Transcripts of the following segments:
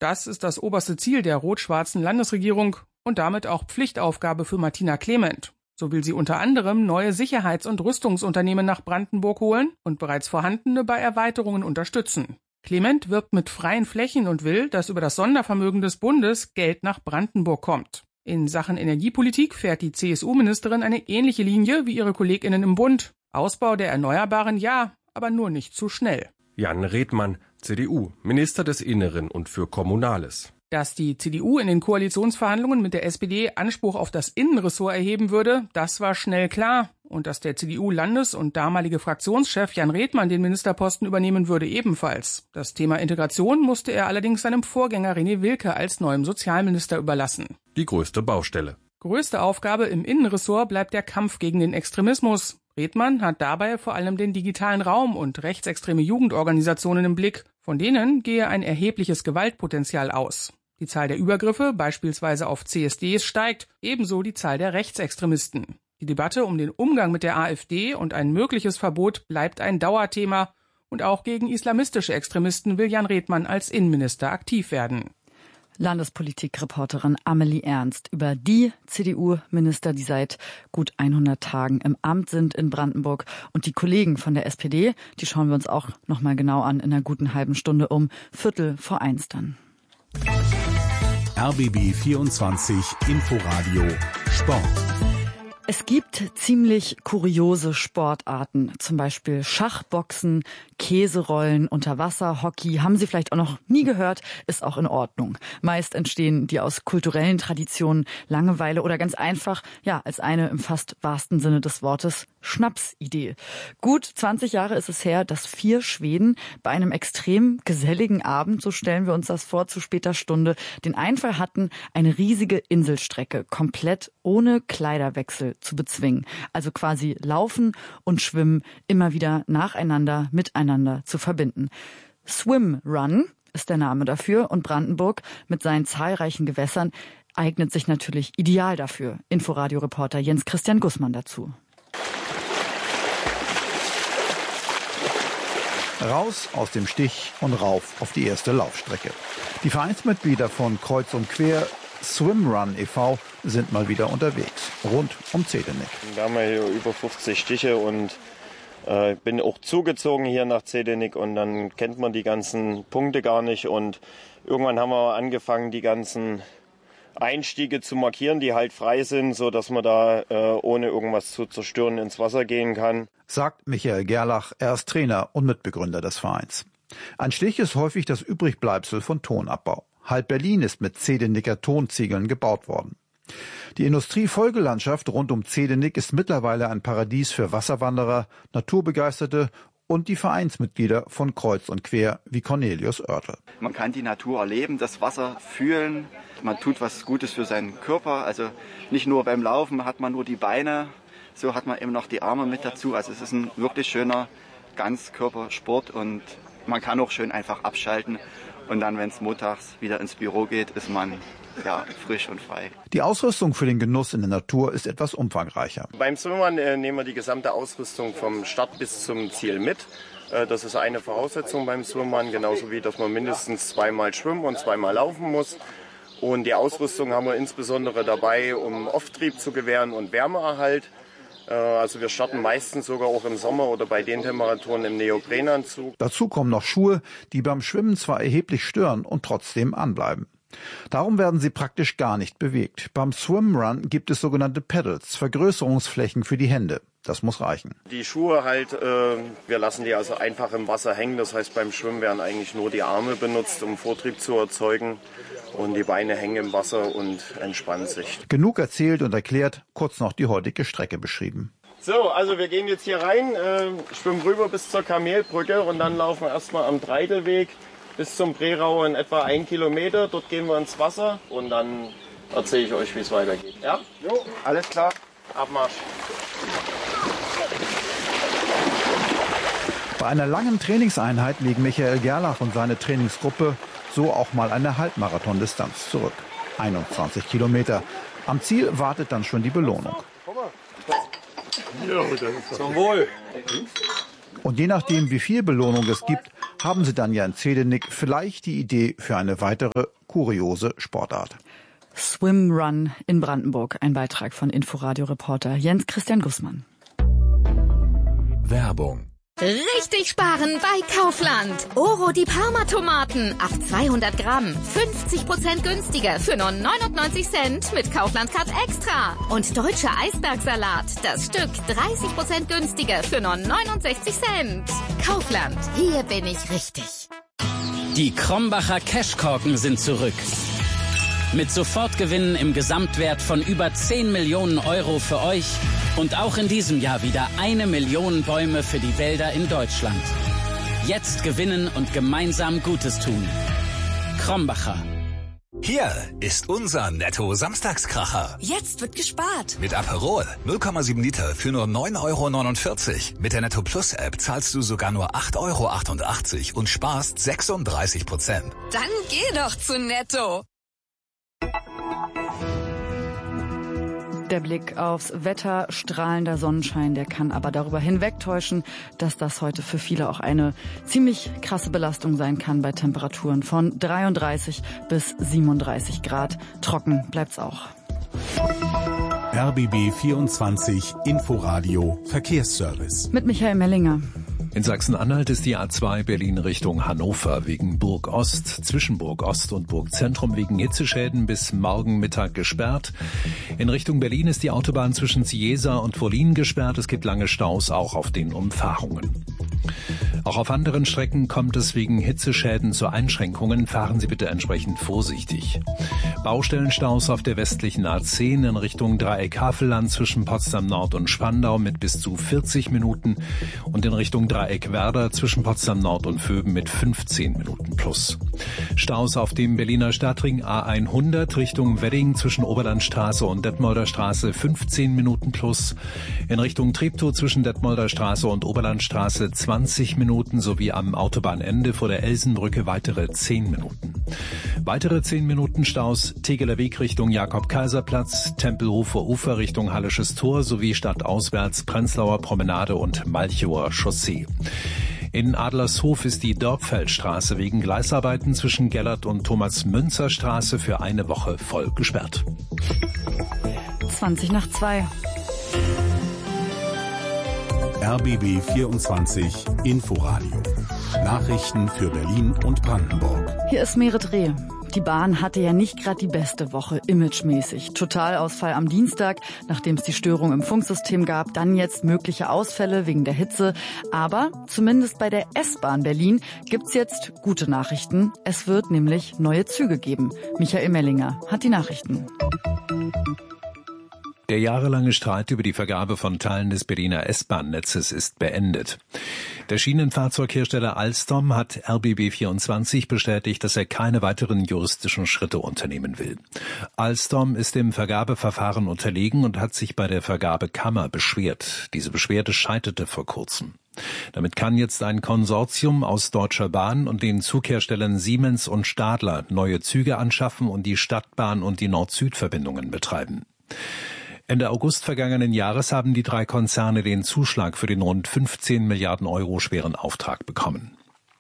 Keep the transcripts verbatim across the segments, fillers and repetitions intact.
Das ist das oberste Ziel der rot-schwarzen Landesregierung und damit auch Pflichtaufgabe für Martina Clement. So will sie unter anderem neue Sicherheits- und Rüstungsunternehmen nach Brandenburg holen und bereits vorhandene bei Erweiterungen unterstützen. Clement wirbt mit freien Flächen und will, dass über das Sondervermögen des Bundes Geld nach Brandenburg kommt. In Sachen Energiepolitik fährt die C S U-Ministerin eine ähnliche Linie wie ihre KollegInnen im Bund. Ausbau der Erneuerbaren ja, aber nur nicht zu schnell. Jan Redmann, C D U, Minister des Inneren und für Kommunales. Dass die C D U in den Koalitionsverhandlungen mit der S P D Anspruch auf das Innenressort erheben würde, das war schnell klar. Und dass der C D U-Landes- und damalige Fraktionschef Jan Redmann den Ministerposten übernehmen würde ebenfalls. Das Thema Integration musste er allerdings seinem Vorgänger René Wilke als neuem Sozialminister überlassen. Die größte Baustelle. Größte Aufgabe im Innenressort bleibt der Kampf gegen den Extremismus. Redmann hat dabei vor allem den digitalen Raum und rechtsextreme Jugendorganisationen im Blick. Von denen gehe ein erhebliches Gewaltpotenzial aus. Die Zahl der Übergriffe, beispielsweise auf C S Ds, steigt, ebenso die Zahl der Rechtsextremisten. Die Debatte um den Umgang mit der AfD und ein mögliches Verbot bleibt ein Dauerthema. Und auch gegen islamistische Extremisten will Jan Redmann als Innenminister aktiv werden. Landespolitikreporterin Amelie Ernst über die C D U-Minister, die seit gut hundert Tagen im Amt sind in Brandenburg. Und die Kollegen von der S P D, die schauen wir uns auch noch mal genau an in einer guten halben Stunde um Viertel vor eins dann. R B B vierundzwanzig Inforadio Sport. Es gibt ziemlich kuriose Sportarten, zum Beispiel Schachboxen, Käserollen, Unterwasserhockey. Haben Sie vielleicht auch noch nie gehört, ist auch in Ordnung. Meist entstehen die aus kulturellen Traditionen, Langeweile oder ganz einfach, ja, als eine im fast wahrsten Sinne des Wortes Schnapsidee. Gut zwanzig Jahre ist es her, dass vier Schweden bei einem extrem geselligen Abend, so stellen wir uns das vor, zu später Stunde, den Einfall hatten, eine riesige Inselstrecke komplett ohne Kleiderwechsel zu bezwingen. Also quasi Laufen und Schwimmen immer wieder nacheinander miteinander zu verbinden. Swim Run ist der Name dafür und Brandenburg mit seinen zahlreichen Gewässern eignet sich natürlich ideal dafür. Inforadio-Reporter Jens Christian Gussmann dazu. Raus aus dem Stich und rauf auf die erste Laufstrecke. Die Vereinsmitglieder von Kreuz und Quer Swimrun e V sind mal wieder unterwegs, rund um Zehdenick. Wir haben ja hier über fünfzig Stiche und äh, bin auch zugezogen hier nach Zehdenick und dann kennt man die ganzen Punkte gar nicht und irgendwann haben wir angefangen, die ganzen Einstiege zu markieren, die halt frei sind, so dass man da äh, ohne irgendwas zu zerstören ins Wasser gehen kann. Sagt Michael Gerlach, er ist Trainer und Mitbegründer des Vereins. Ein Stich ist häufig das Übrigbleibsel von Tonabbau. Halb Berlin ist mit Zedenicker Tonziegeln gebaut worden. Die Industriefolgelandschaft rund um Zehdenick ist mittlerweile ein Paradies für Wasserwanderer, Naturbegeisterte und die Vereinsmitglieder von Kreuz und Quer wie Cornelius Oertel. Man kann die Natur erleben, das Wasser fühlen, man tut was Gutes für seinen Körper. Also nicht nur beim Laufen hat man nur die Beine, so hat man eben noch die Arme mit dazu. Also es ist ein wirklich schöner Ganzkörpersport und man kann auch schön einfach abschalten. Und dann, wenn es montags wieder ins Büro geht, ist man ja frisch und frei. Die Ausrüstung für den Genuss in der Natur ist etwas umfangreicher. Beim Swimmern äh, nehmen wir die gesamte Ausrüstung vom Start bis zum Ziel mit. Äh, das ist eine Voraussetzung beim Swimmern, genauso wie, dass man mindestens zweimal schwimmen und zweimal laufen muss. Und die Ausrüstung haben wir insbesondere dabei, um Auftrieb zu gewähren und Wärmeerhalt. Also wir starten meistens sogar auch im Sommer oder bei den Temperaturen im Neoprenanzug. Dazu kommen noch Schuhe, die beim Schwimmen zwar erheblich stören und trotzdem anbleiben. Darum werden sie praktisch gar nicht bewegt. Beim Swimrun gibt es sogenannte Pedals, Vergrößerungsflächen für die Hände. Das muss reichen. Die Schuhe halt, äh, wir lassen die also einfach im Wasser hängen. Das heißt, beim Schwimmen werden eigentlich nur die Arme benutzt, um Vortrieb zu erzeugen. Und die Beine hängen im Wasser und entspannen sich. Genug erzählt und erklärt, kurz noch die heutige Strecke beschrieben. So, also wir gehen jetzt hier rein, äh, schwimmen rüber bis zur Kamelbrücke und dann laufen wir erstmal am Dreidelweg bis zum Prerau in etwa ein Kilometer. Dort gehen wir ins Wasser und dann erzähle ich euch, wie es weitergeht. Ja? Jo, alles klar. Abmarsch. Bei einer langen Trainingseinheit legen Michael Gerlach und seine Trainingsgruppe so auch mal eine Halbmarathon-Distanz zurück. einundzwanzig Kilometer. Am Ziel wartet dann schon die Belohnung. Zum Wohl. Und je nachdem, wie viel Belohnung es gibt, haben Sie dann ja in Zedenick vielleicht die Idee für eine weitere kuriose Sportart. Swim-Run in Brandenburg. Ein Beitrag von Inforadio-Reporter Jens Christian Gussmann. Werbung. Richtig sparen bei Kaufland. Oro die Parma-Tomaten ab zweihundert Gramm. fünfzig Prozent günstiger für nur neunundneunzig Cent mit Kaufland-Card Extra. Und deutscher Eisbergsalat. Das Stück dreißig Prozent günstiger für nur neunundsechzig Cent. Kaufland. Hier bin ich richtig. Die Krombacher Cashkorken sind zurück. Mit Sofortgewinnen im Gesamtwert von über zehn Millionen Euro für euch und auch in diesem Jahr wieder eine Million Bäume für die Wälder in Deutschland. Jetzt gewinnen und gemeinsam Gutes tun. Krombacher. Hier ist unser Netto-Samstagskracher. Jetzt wird gespart. Mit Aperol null Komma sieben Liter für nur neun Euro neunundvierzig. Mit der Netto Plus App zahlst du sogar nur acht Euro achtundachtzig und sparst sechsunddreißig Prozent. Dann geh doch zu Netto. Der Blick aufs Wetter, strahlender Sonnenschein, der kann aber darüber hinwegtäuschen, dass das heute für viele auch eine ziemlich krasse Belastung sein kann bei Temperaturen von dreiunddreißig bis siebenunddreißig Grad. Trocken bleibt's auch. R B B vierundzwanzig Inforadio Verkehrsservice. Mit Michael Mellinger. In Sachsen-Anhalt ist die A zwei Berlin Richtung Hannover wegen Burg Ost, zwischen Burg Ost und Burg Zentrum wegen Hitzeschäden bis morgen Mittag gesperrt. In Richtung Berlin ist die Autobahn zwischen Ciesa und Wollin gesperrt. Es gibt lange Staus auch auf den Umfahrungen. Auch auf anderen Strecken kommt es wegen Hitzeschäden zu Einschränkungen. Fahren Sie bitte entsprechend vorsichtig. Baustellenstaus auf der westlichen A zehn in Richtung Dreieck Havelland zwischen Potsdam Nord und Spandau mit bis zu vierzig Minuten und in Richtung Dreieck Werder zwischen Potsdam Nord und Vöben mit fünfzehn Minuten plus. Staus auf dem Berliner Stadtring A hundert Richtung Wedding zwischen Oberlandstraße und Detmolder Straße fünfzehn Minuten plus. In Richtung Treptow zwischen Detmolder Straße und Oberlandstraße zwanzig Minuten sowie am Autobahnende vor der Elsenbrücke weitere zehn Minuten. Weitere zehn Minuten Staus Tegeler Weg Richtung Jakob-Kaiser-Platz, Tempelhofer Ufer Richtung Hallisches Tor sowie stadtauswärts Prenzlauer Promenade und Malchower Chaussee. In Adlershof ist die Dörpfeldstraße wegen Gleisarbeiten zwischen Gellert und Thomas-Münzer-Straße für eine Woche voll gesperrt. zwanzig nach zwei. R B B vierundzwanzig Inforadio. Nachrichten für Berlin und Brandenburg. Hier ist Merit Reh. Die Bahn hatte ja nicht gerade die beste Woche imagemäßig. Totalausfall am Dienstag, nachdem es die Störung im Funksystem gab. Dann jetzt mögliche Ausfälle wegen der Hitze. Aber zumindest bei der S-Bahn Berlin gibt's jetzt gute Nachrichten. Es wird nämlich neue Züge geben. Michael Mellinger hat die Nachrichten. Der jahrelange Streit über die Vergabe von Teilen des Berliner S-Bahn-Netzes ist beendet. Der Schienenfahrzeughersteller Alstom hat R B B vierundzwanzig bestätigt, dass er keine weiteren juristischen Schritte unternehmen will. Alstom ist dem Vergabeverfahren unterlegen und hat sich bei der Vergabekammer beschwert. Diese Beschwerde scheiterte vor kurzem. Damit kann jetzt ein Konsortium aus Deutscher Bahn und den Zugherstellern Siemens und Stadler neue Züge anschaffen und die Stadtbahn und die Nord-Süd-Verbindungen betreiben. Ende August vergangenen Jahres haben die drei Konzerne den Zuschlag für den rund fünfzehn Milliarden Euro schweren Auftrag bekommen.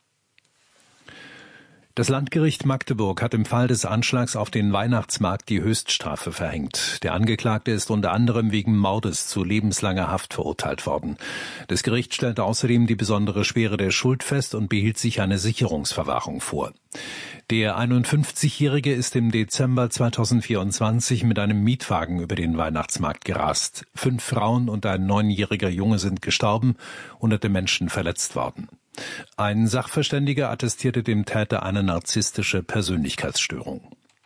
Das Landgericht Magdeburg hat im Fall des Anschlags auf den Weihnachtsmarkt die Höchststrafe verhängt. Der Angeklagte ist unter anderem wegen Mordes zu lebenslanger Haft verurteilt worden. Das Gericht stellte außerdem die besondere Schwere der Schuld fest und behielt sich eine Sicherungsverwahrung vor. Der einundfünfzigjährige ist im Dezember zweitausendvierundzwanzig mit einem Mietwagen über den Weihnachtsmarkt gerast. Fünf Frauen und ein neunjähriger Junge sind gestorben, hunderte Menschen verletzt worden. Ein Sachverständiger attestierte dem Täter eine narzisstische Persönlichkeitsstörung.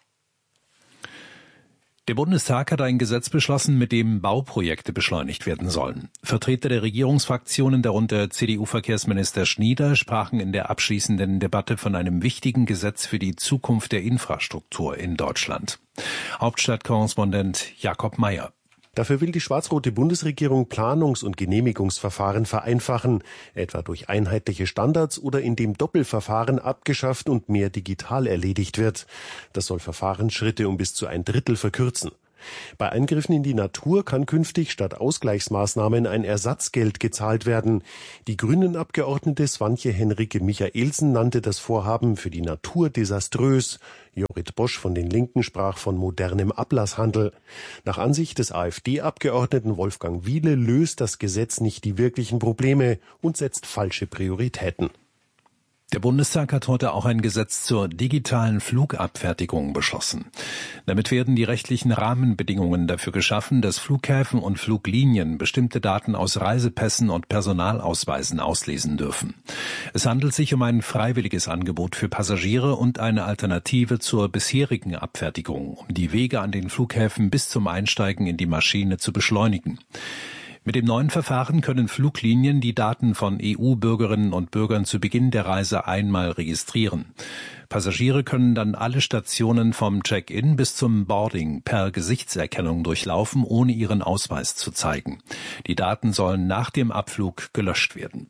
Der Bundestag hat ein Gesetz beschlossen, mit dem Bauprojekte beschleunigt werden sollen. Vertreter der Regierungsfraktionen, darunter C D U-Verkehrsminister Schnieder, sprachen in der abschließenden Debatte von einem wichtigen Gesetz für die Zukunft der Infrastruktur in Deutschland. Hauptstadtkorrespondent Jakob Mayer. Dafür will die schwarz-rote Bundesregierung Planungs- und Genehmigungsverfahren vereinfachen, etwa durch einheitliche Standards oder indem Doppelverfahren abgeschafft und mehr digital erledigt wird. Das soll Verfahrensschritte um bis zu ein Drittel verkürzen. Bei Eingriffen in die Natur kann künftig statt Ausgleichsmaßnahmen ein Ersatzgeld gezahlt werden. Die Grünen-Abgeordnete Swantje Henrike Michaelsen nannte das Vorhaben für die Natur desaströs. Jorrit Bosch von den Linken sprach von modernem Ablasshandel. Nach Ansicht des AfD-Abgeordneten Wolfgang Wiele löst das Gesetz nicht die wirklichen Probleme und setzt falsche Prioritäten. Der Bundestag hat heute auch ein Gesetz zur digitalen Flugabfertigung beschlossen. Damit werden die rechtlichen Rahmenbedingungen dafür geschaffen, dass Flughäfen und Fluglinien bestimmte Daten aus Reisepässen und Personalausweisen auslesen dürfen. Es handelt sich um ein freiwilliges Angebot für Passagiere und eine Alternative zur bisherigen Abfertigung, um die Wege an den Flughäfen bis zum Einsteigen in die Maschine zu beschleunigen. Mit dem neuen Verfahren können Fluglinien die Daten von E U-Bürgerinnen und Bürgern zu Beginn der Reise einmal registrieren. Passagiere können dann alle Stationen vom Check-in bis zum Boarding per Gesichtserkennung durchlaufen, ohne ihren Ausweis zu zeigen. Die Daten sollen nach dem Abflug gelöscht werden.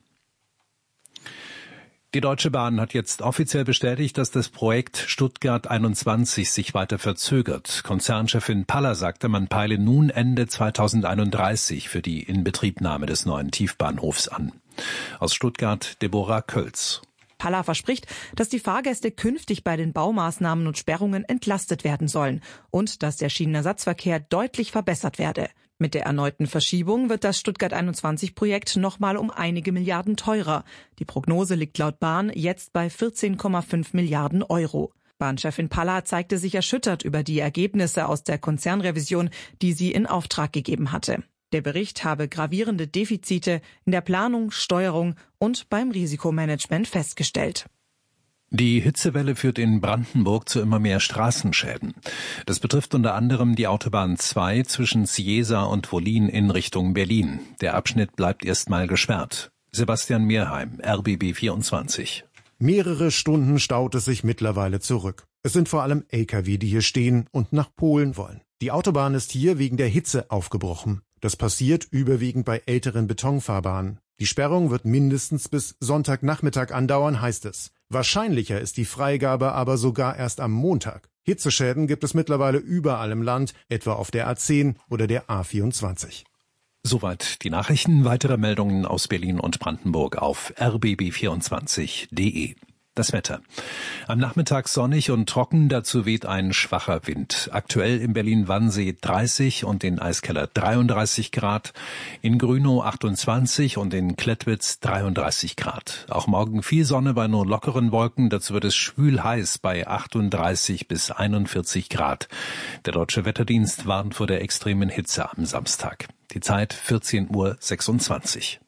Die Deutsche Bahn hat jetzt offiziell bestätigt, dass das Projekt Stuttgart einundzwanzig sich weiter verzögert. Konzernchefin Paller sagte, man peile nun Ende zweitausendeinunddreißig für die Inbetriebnahme des neuen Tiefbahnhofs an. Aus Stuttgart Deborah Kölz. Paller verspricht, dass die Fahrgäste künftig bei den Baumaßnahmen und Sperrungen entlastet werden sollen und dass der Schienenersatzverkehr deutlich verbessert werde. Mit der erneuten Verschiebung wird das Stuttgart einundzwanzig Projekt nochmal um einige Milliarden teurer. Die Prognose liegt laut Bahn jetzt bei vierzehn Komma fünf Milliarden Euro. Bahnchefin Paller zeigte sich erschüttert über die Ergebnisse aus der Konzernrevision, die sie in Auftrag gegeben hatte. Der Bericht habe gravierende Defizite in der Planung, Steuerung und beim Risikomanagement festgestellt. Die Hitzewelle führt in Brandenburg zu immer mehr Straßenschäden. Das betrifft unter anderem die Autobahn zwei zwischen Ciesa und Wollin in Richtung Berlin. Der Abschnitt bleibt erstmal gesperrt. Sebastian Mehrheim, R B B vierundzwanzig. Mehrere Stunden staut es sich mittlerweile zurück. Es sind vor allem L K W, die hier stehen und nach Polen wollen. Die Autobahn ist hier wegen der Hitze aufgebrochen. Das passiert überwiegend bei älteren Betonfahrbahnen. Die Sperrung wird mindestens bis Sonntagnachmittag andauern, heißt es. Wahrscheinlicher ist die Freigabe aber sogar erst am Montag. Hitzeschäden gibt es mittlerweile überall im Land, etwa auf der A zehn oder der A vierundzwanzig. Soweit die Nachrichten. Weitere Meldungen aus Berlin und Brandenburg auf r b b vierundzwanzig punkt d e. Das Wetter. Am Nachmittag sonnig und trocken, dazu weht ein schwacher Wind. Aktuell in Berlin-Wannsee dreißig und in Eiskeller dreiunddreißig Grad, in Grünow achtundzwanzig und in Klettwitz dreiunddreißig Grad. Auch morgen viel Sonne bei nur lockeren Wolken, dazu wird es schwül heiß bei achtunddreißig bis einundvierzig Grad. Der Deutsche Wetterdienst warnt vor der extremen Hitze am Samstag. Die Zeit vierzehn Uhr sechsundzwanzig.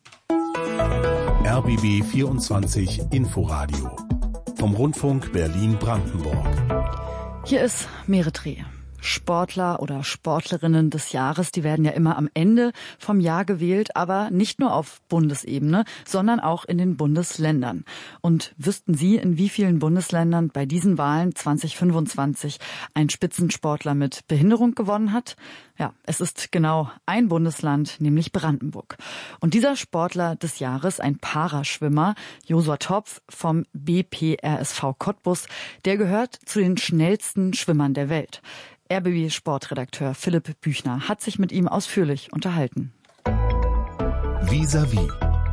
R B B vierundzwanzig Inforadio vom Rundfunk Berlin-Brandenburg. Hier ist Merit Reh. Sportler oder Sportlerinnen des Jahres, die werden ja immer am Ende vom Jahr gewählt, aber nicht nur auf Bundesebene, sondern auch in den Bundesländern. Und wüssten Sie, in wie vielen Bundesländern bei diesen Wahlen zwanzig fünfundzwanzig ein Spitzensportler mit Behinderung gewonnen hat? Ja, es ist genau ein Bundesland, nämlich Brandenburg. Und dieser Sportler des Jahres, ein Paraschwimmer, Josua Topf vom B P R S V Cottbus, der gehört zu den schnellsten Schwimmern der Welt. R B B-Sportredakteur Philipp Büchner hat sich mit ihm ausführlich unterhalten. Vis-à-vis.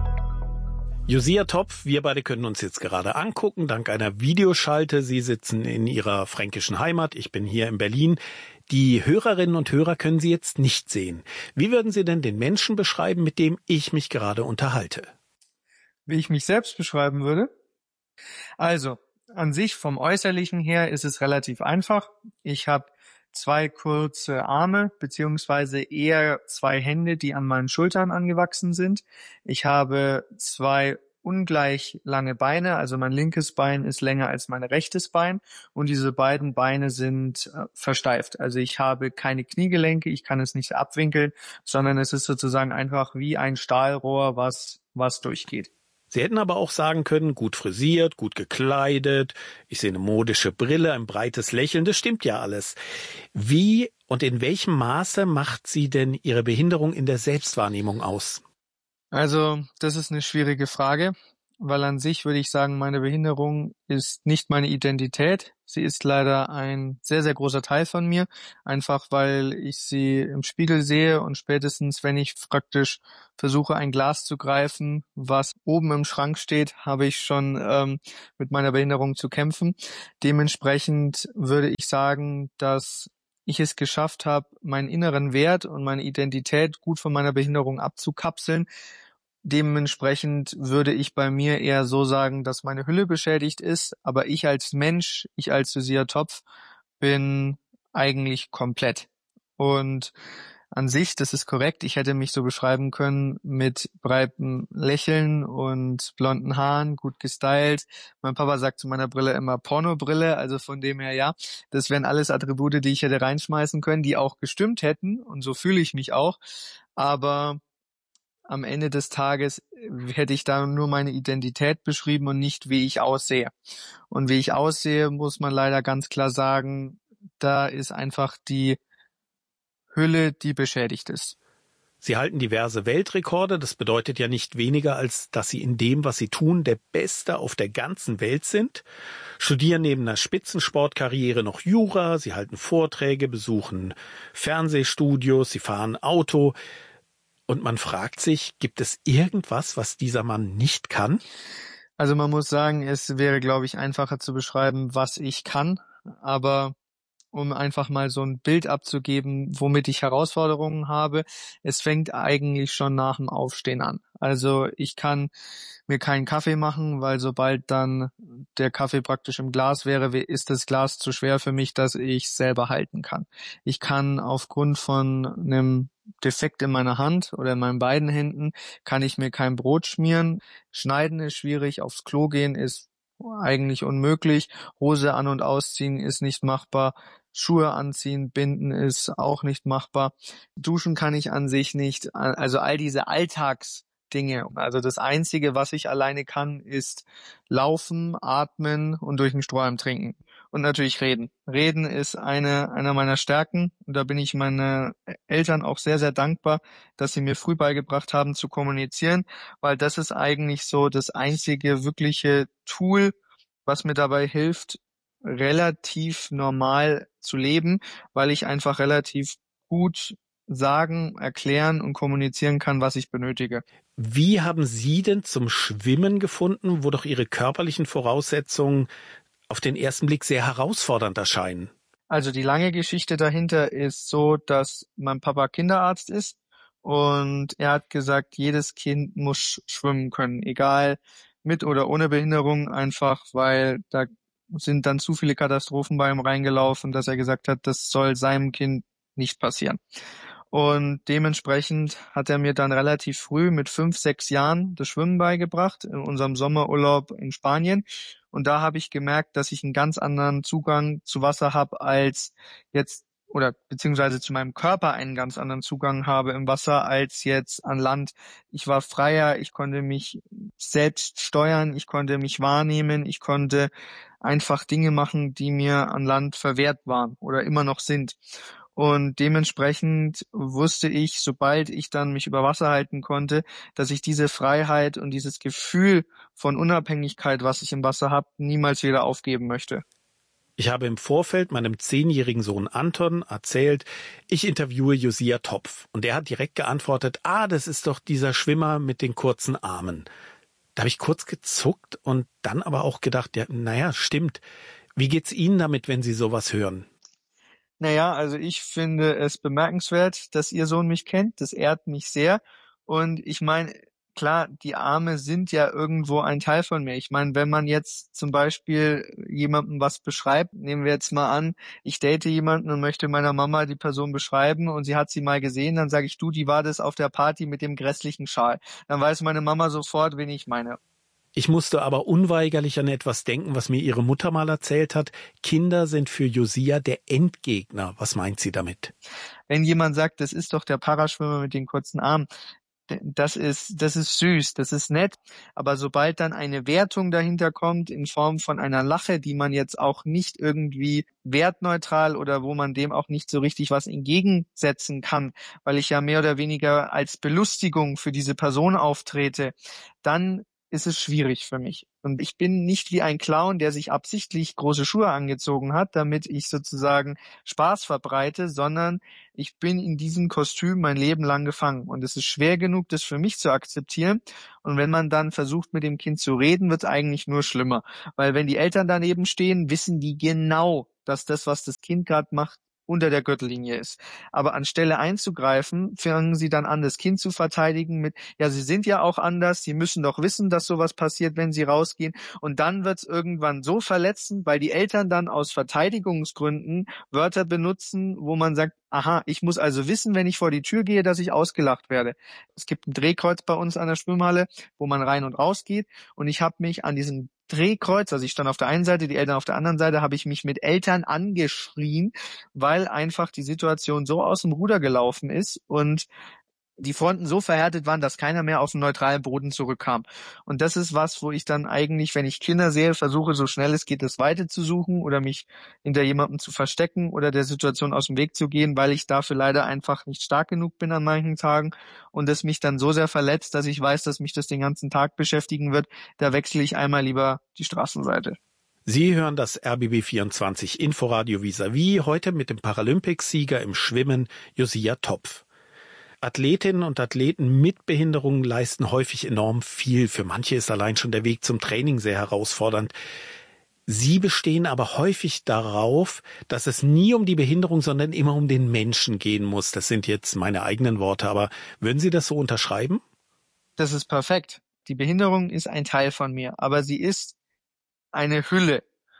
Josua Topf, wir beide können uns jetzt gerade angucken, dank einer Videoschalte. Sie sitzen in Ihrer fränkischen Heimat, ich bin hier in Berlin. Die Hörerinnen und Hörer können Sie jetzt nicht sehen. Wie würden Sie denn den Menschen beschreiben, mit dem ich mich gerade unterhalte? Wie ich mich selbst beschreiben würde? Also, an sich vom Äußerlichen her ist es relativ einfach. Ich habe zwei kurze Arme, beziehungsweise eher zwei Hände, die an meinen Schultern angewachsen sind. Ich habe zwei ungleich lange Beine, also mein linkes Bein ist länger als mein rechtes Bein und diese beiden Beine sind äh, versteift. Also ich habe keine Kniegelenke, ich kann es nicht abwinkeln, sondern es ist sozusagen einfach wie ein Stahlrohr, was, was durchgeht. Sie hätten aber auch sagen können, gut frisiert, gut gekleidet, ich sehe eine modische Brille, ein breites Lächeln, das stimmt ja alles. Wie und in welchem Maße macht Sie denn Ihre Behinderung in der Selbstwahrnehmung aus? Also, das ist eine schwierige Frage. weil an sich würde ich sagen, meine Behinderung ist nicht meine Identität. Sie ist leider ein sehr, sehr großer Teil von mir, einfach weil ich sie im Spiegel sehe und spätestens, wenn ich praktisch versuche, ein Glas zu greifen, was oben im Schrank steht, habe ich schon ähm, mit meiner Behinderung zu kämpfen. Dementsprechend würde ich sagen, dass ich es geschafft habe, meinen inneren Wert und meine Identität gut von meiner Behinderung abzukapseln. Dementsprechend würde ich bei mir eher so sagen, dass meine Hülle beschädigt ist, aber ich als Mensch, ich als Josia Topf bin eigentlich komplett. Und an sich, das ist korrekt, ich hätte mich so beschreiben können mit breitem Lächeln und blonden Haaren, gut gestylt. Mein Papa sagt zu meiner Brille immer Pornobrille, also von dem her ja, das wären alles Attribute, die ich hätte reinschmeißen können, die auch gestimmt hätten und so fühle ich mich auch, aber am Ende des Tages hätte ich da nur meine Identität beschrieben und nicht, wie ich aussehe. Und wie ich aussehe, muss man leider ganz klar sagen, da ist einfach die Hülle, die beschädigt ist. Sie halten diverse Weltrekorde. Das bedeutet ja nicht weniger, als dass Sie in dem, was Sie tun, der Beste auf der ganzen Welt sind. Studieren neben einer Spitzensportkarriere noch Jura. Sie halten Vorträge, besuchen Fernsehstudios, Sie fahren Auto. Und man fragt sich, gibt es irgendwas, was dieser Mann nicht kann? Also man muss sagen, es wäre, glaube ich, einfacher zu beschreiben, was ich kann. Aber um einfach mal so ein Bild abzugeben, womit ich Herausforderungen habe, es fängt eigentlich schon nach dem Aufstehen an. Also ich kann mir keinen Kaffee machen, weil sobald dann der Kaffee praktisch im Glas wäre, ist das Glas zu schwer für mich, dass ich selber halten kann. Ich kann aufgrund von einem Defekt in meiner Hand oder in meinen beiden Händen, kann ich mir kein Brot schmieren. Schneiden ist schwierig, aufs Klo gehen ist eigentlich unmöglich. Hose an- und ausziehen ist nicht machbar. Schuhe anziehen, binden ist auch nicht machbar. Duschen kann ich an sich nicht. Also all diese Alltagsdinge. Also das Einzige, was ich alleine kann, ist laufen, atmen und durch den Strohhalm trinken. Und natürlich reden. Reden ist eine einer meiner Stärken. Und da bin ich meinen Eltern auch sehr, sehr dankbar, dass sie mir früh beigebracht haben zu kommunizieren, weil das ist eigentlich so das einzige wirkliche Tool, was mir dabei hilft, relativ normal zu leben, weil ich einfach relativ gut sagen, erklären und kommunizieren kann, was ich benötige. Wie haben Sie denn zum Schwimmen gefunden, wo doch Ihre körperlichen Voraussetzungen auf den ersten Blick sehr herausfordernd erscheinen? Also die lange Geschichte dahinter ist so, dass mein Papa Kinderarzt ist und er hat gesagt, jedes Kind muss schwimmen können, egal mit oder ohne Behinderung, einfach weil da sind dann zu viele Katastrophen bei ihm reingelaufen, dass er gesagt hat, das soll seinem Kind nicht passieren. Und dementsprechend hat er mir dann relativ früh mit fünf, sechs Jahren das Schwimmen beigebracht in unserem Sommerurlaub in Spanien. Und da habe ich gemerkt, dass ich einen ganz anderen Zugang zu Wasser habe als jetzt oder beziehungsweise zu meinem Körper einen ganz anderen Zugang habe im Wasser als jetzt an Land. Ich war freier, ich konnte mich selbst steuern, ich konnte mich wahrnehmen, ich konnte einfach Dinge machen, die mir an Land verwehrt waren oder immer noch sind. Und dementsprechend wusste ich, sobald ich dann mich über Wasser halten konnte, dass ich diese Freiheit und dieses Gefühl von Unabhängigkeit, was ich im Wasser habe, niemals wieder aufgeben möchte. Ich habe im Vorfeld meinem zehnjährigen Sohn Anton erzählt, ich interviewe Josia Topf. Und er hat direkt geantwortet, ah, das ist doch dieser Schwimmer mit den kurzen Armen. Da habe ich kurz gezuckt und dann aber auch gedacht, ja, naja, stimmt. Wie geht's Ihnen damit, wenn Sie sowas hören? Naja, also ich finde es bemerkenswert, dass Ihr Sohn mich kennt. Das ehrt mich sehr. Und ich meine, klar, die Arme sind ja irgendwo ein Teil von mir. Ich meine, wenn man jetzt zum Beispiel jemandem was beschreibt, nehmen wir jetzt mal an, ich date jemanden und möchte meiner Mama die Person beschreiben und sie hat sie mal gesehen, dann sage ich, du, die war das auf der Party mit dem grässlichen Schal. Dann weiß meine Mama sofort, wen ich meine. Ich musste aber unweigerlich an etwas denken, was mir ihre Mutter mal erzählt hat. Kinder sind für Josia der Endgegner. Was meint sie damit? Wenn jemand sagt, das ist doch der Paraschwimmer mit den kurzen Armen, das ist, das ist süß, das ist nett, aber sobald dann eine Wertung dahinter kommt in Form von einer Lache, die man jetzt auch nicht irgendwie wertneutral oder wo man dem auch nicht so richtig was entgegensetzen kann, weil ich ja mehr oder weniger als Belustigung für diese Person auftrete, dann ist es schwierig für mich. Und ich bin nicht wie ein Clown, der sich absichtlich große Schuhe angezogen hat, damit ich sozusagen Spaß verbreite, sondern ich bin in diesem Kostüm mein Leben lang gefangen. Und es ist schwer genug, das für mich zu akzeptieren. Und wenn man dann versucht, mit dem Kind zu reden, wird es eigentlich nur schlimmer. Weil wenn die Eltern daneben stehen, wissen die genau, dass das, was das Kind gerade macht, unter der Gürtellinie ist. Aber anstelle einzugreifen, fangen sie dann an, das Kind zu verteidigen mit, ja, sie sind ja auch anders, sie müssen doch wissen, dass sowas passiert, wenn sie rausgehen. Und dann wird es irgendwann so verletzend, weil die Eltern dann aus Verteidigungsgründen Wörter benutzen, wo man sagt, aha, ich muss also wissen, wenn ich vor die Tür gehe, dass ich ausgelacht werde. Es gibt ein Drehkreuz bei uns an der Schwimmhalle, wo man rein und raus geht. Und ich habe mich an diesem Drehkreuz, also ich stand auf der einen Seite, die Eltern auf der anderen Seite, habe ich mich mit Eltern angeschrien, weil einfach die Situation so aus dem Ruder gelaufen ist und die Fronten so verhärtet waren, dass keiner mehr auf den neutralen Boden zurückkam. Und das ist was, wo ich dann eigentlich, wenn ich Kinder sehe, versuche, so schnell es geht, das Weite zu suchen oder mich hinter jemandem zu verstecken oder der Situation aus dem Weg zu gehen, weil ich dafür leider einfach nicht stark genug bin an manchen Tagen und es mich dann so sehr verletzt, dass ich weiß, dass mich das den ganzen Tag beschäftigen wird. Da wechsle ich einmal lieber die Straßenseite. Sie hören das R B B vierundzwanzig Inforadio vis-à-vis, heute mit dem Paralympicsieger im Schwimmen Josia Topf. Athletinnen und Athleten mit Behinderungen leisten häufig enorm viel. Für manche ist allein schon der Weg zum Training sehr herausfordernd. Sie bestehen aber häufig darauf, dass es nie um die Behinderung, sondern immer um den Menschen gehen muss. Das sind jetzt meine eigenen Worte, aber würden Sie das so unterschreiben? Das ist perfekt. Die Behinderung ist ein Teil von mir, aber sie ist eine Hülle.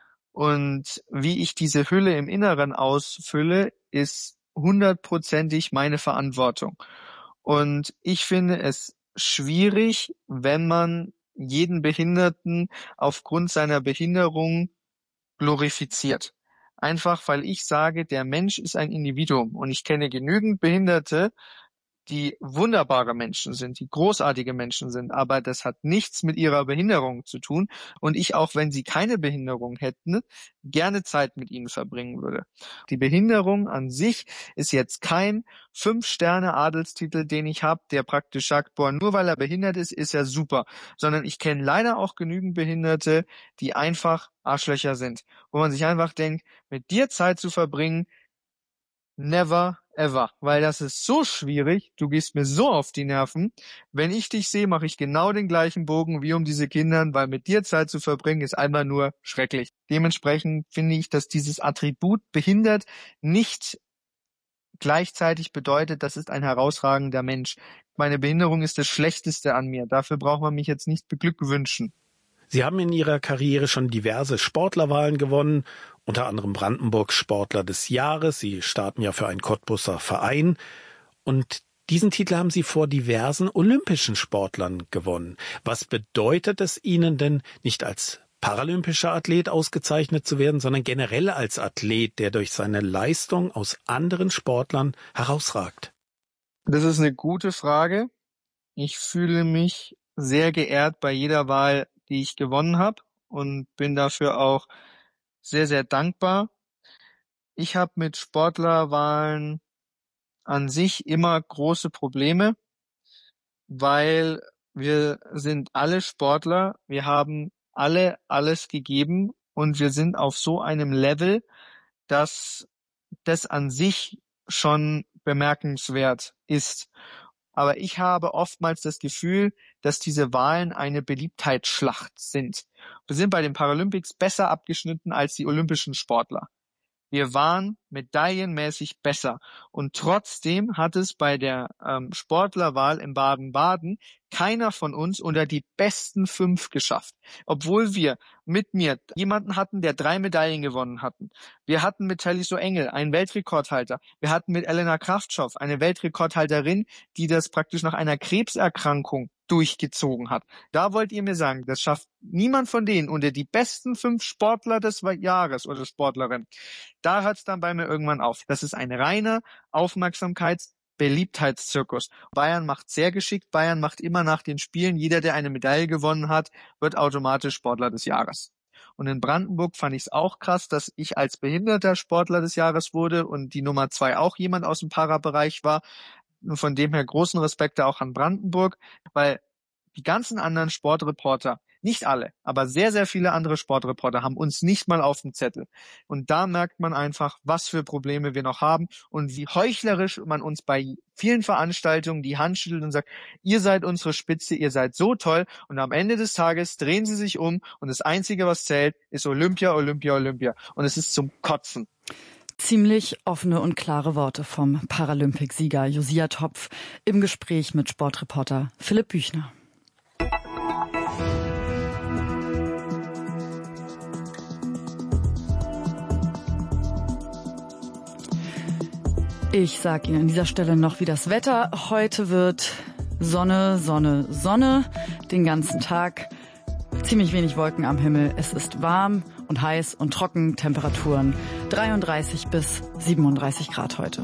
Und wie ich diese Hülle im Inneren ausfülle, ist hundertprozentig meine Verantwortung. Und ich finde es schwierig, wenn man jeden Behinderten aufgrund seiner Behinderung glorifiziert. Einfach, weil ich sage, der Mensch ist ein Individuum und ich kenne genügend Behinderte, die wunderbare Menschen sind, die großartige Menschen sind, aber das hat nichts mit ihrer Behinderung zu tun und ich, auch wenn sie keine Behinderung hätten, gerne Zeit mit ihnen verbringen würde. Die Behinderung an sich ist jetzt kein Fünf-Sterne-Adelstitel, den ich habe, der praktisch sagt, boah, nur weil er behindert ist, ist er super, sondern ich kenne leider auch genügend Behinderte, die einfach Arschlöcher sind, wo man sich einfach denkt, mit dir Zeit zu verbringen, never ever, weil das ist so schwierig, du gehst mir so auf die Nerven, wenn ich dich sehe, mache ich genau den gleichen Bogen wie um diese Kindern, weil mit dir Zeit zu verbringen ist einmal nur schrecklich. Dementsprechend finde ich, dass dieses Attribut behindert nicht gleichzeitig bedeutet, das ist ein herausragender Mensch. Meine Behinderung ist das Schlechteste an mir, dafür braucht man mich jetzt nicht beglückwünschen. Sie haben in Ihrer Karriere schon diverse Sportlerwahlen gewonnen, unter anderem Brandenburg Sportler des Jahres. Sie starten ja für einen Cottbuser Verein. Und diesen Titel haben Sie vor diversen olympischen Sportlern gewonnen. Was bedeutet es Ihnen denn, nicht als paralympischer Athlet ausgezeichnet zu werden, sondern generell als Athlet, der durch seine Leistung aus anderen Sportlern herausragt? Das ist eine gute Frage. Ich fühle mich sehr geehrt bei jeder Wahl, die ich gewonnen habe und bin dafür auch sehr, sehr dankbar. Ich habe mit Sportlerwahlen an sich immer große Probleme, weil wir sind alle Sportler, wir haben alle alles gegeben und wir sind auf so einem Level, dass das an sich schon bemerkenswert ist. Aber ich habe oftmals das Gefühl, dass diese Wahlen eine Beliebtheitsschlacht sind. Wir sind bei den Paralympics besser abgeschnitten als die olympischen Sportler. Wir waren medaillenmäßig besser. Und trotzdem hat es bei der ähm, Sportlerwahl in Baden-Baden keiner von uns unter die besten fünf geschafft. Obwohl wir mit mir jemanden hatten, der drei Medaillen gewonnen hatten. Wir hatten mit Taliso Engel einen Weltrekordhalter. Wir hatten mit Elena Kraftschow eine Weltrekordhalterin, die das praktisch nach einer Krebserkrankung durchgezogen hat. Da wollt ihr mir sagen, das schafft niemand von denen unter die besten fünf Sportler des Jahres oder Sportlerin. Da hört es dann bei mir irgendwann auf. Das ist ein reiner Aufmerksamkeits-Beliebtheitszirkus. Bayern macht sehr geschickt. Bayern macht immer nach den Spielen, jeder, der eine Medaille gewonnen hat, wird automatisch Sportler des Jahres. Und in Brandenburg fand ich es auch krass, dass ich als behinderter Sportler des Jahres wurde und die Nummer zwei auch jemand aus dem Para-Bereich war. Von dem her großen Respekt auch an Brandenburg, weil Die ganzen anderen Sportreporter, nicht alle, aber sehr, sehr viele andere Sportreporter haben uns nicht mal auf dem Zettel. Und da merkt man einfach, was für Probleme wir noch haben und wie heuchlerisch man uns bei vielen Veranstaltungen die Hand schüttelt und sagt, ihr seid unsere Spitze, ihr seid so toll. Und am Ende des Tages drehen sie sich um und das Einzige, was zählt, ist Olympia, Olympia, Olympia. Und es ist zum Kotzen. Ziemlich offene und klare Worte vom Paralympicsieger Josia Topf im Gespräch mit Sportreporter Philipp Büchner. Ich sage Ihnen an dieser Stelle noch, wie das Wetter heute wird. Sonne, Sonne, Sonne, den ganzen Tag. Ziemlich wenig Wolken am Himmel. Es ist warm und heiß und trocken. Temperaturen dreiunddreißig bis siebenunddreißig Grad heute.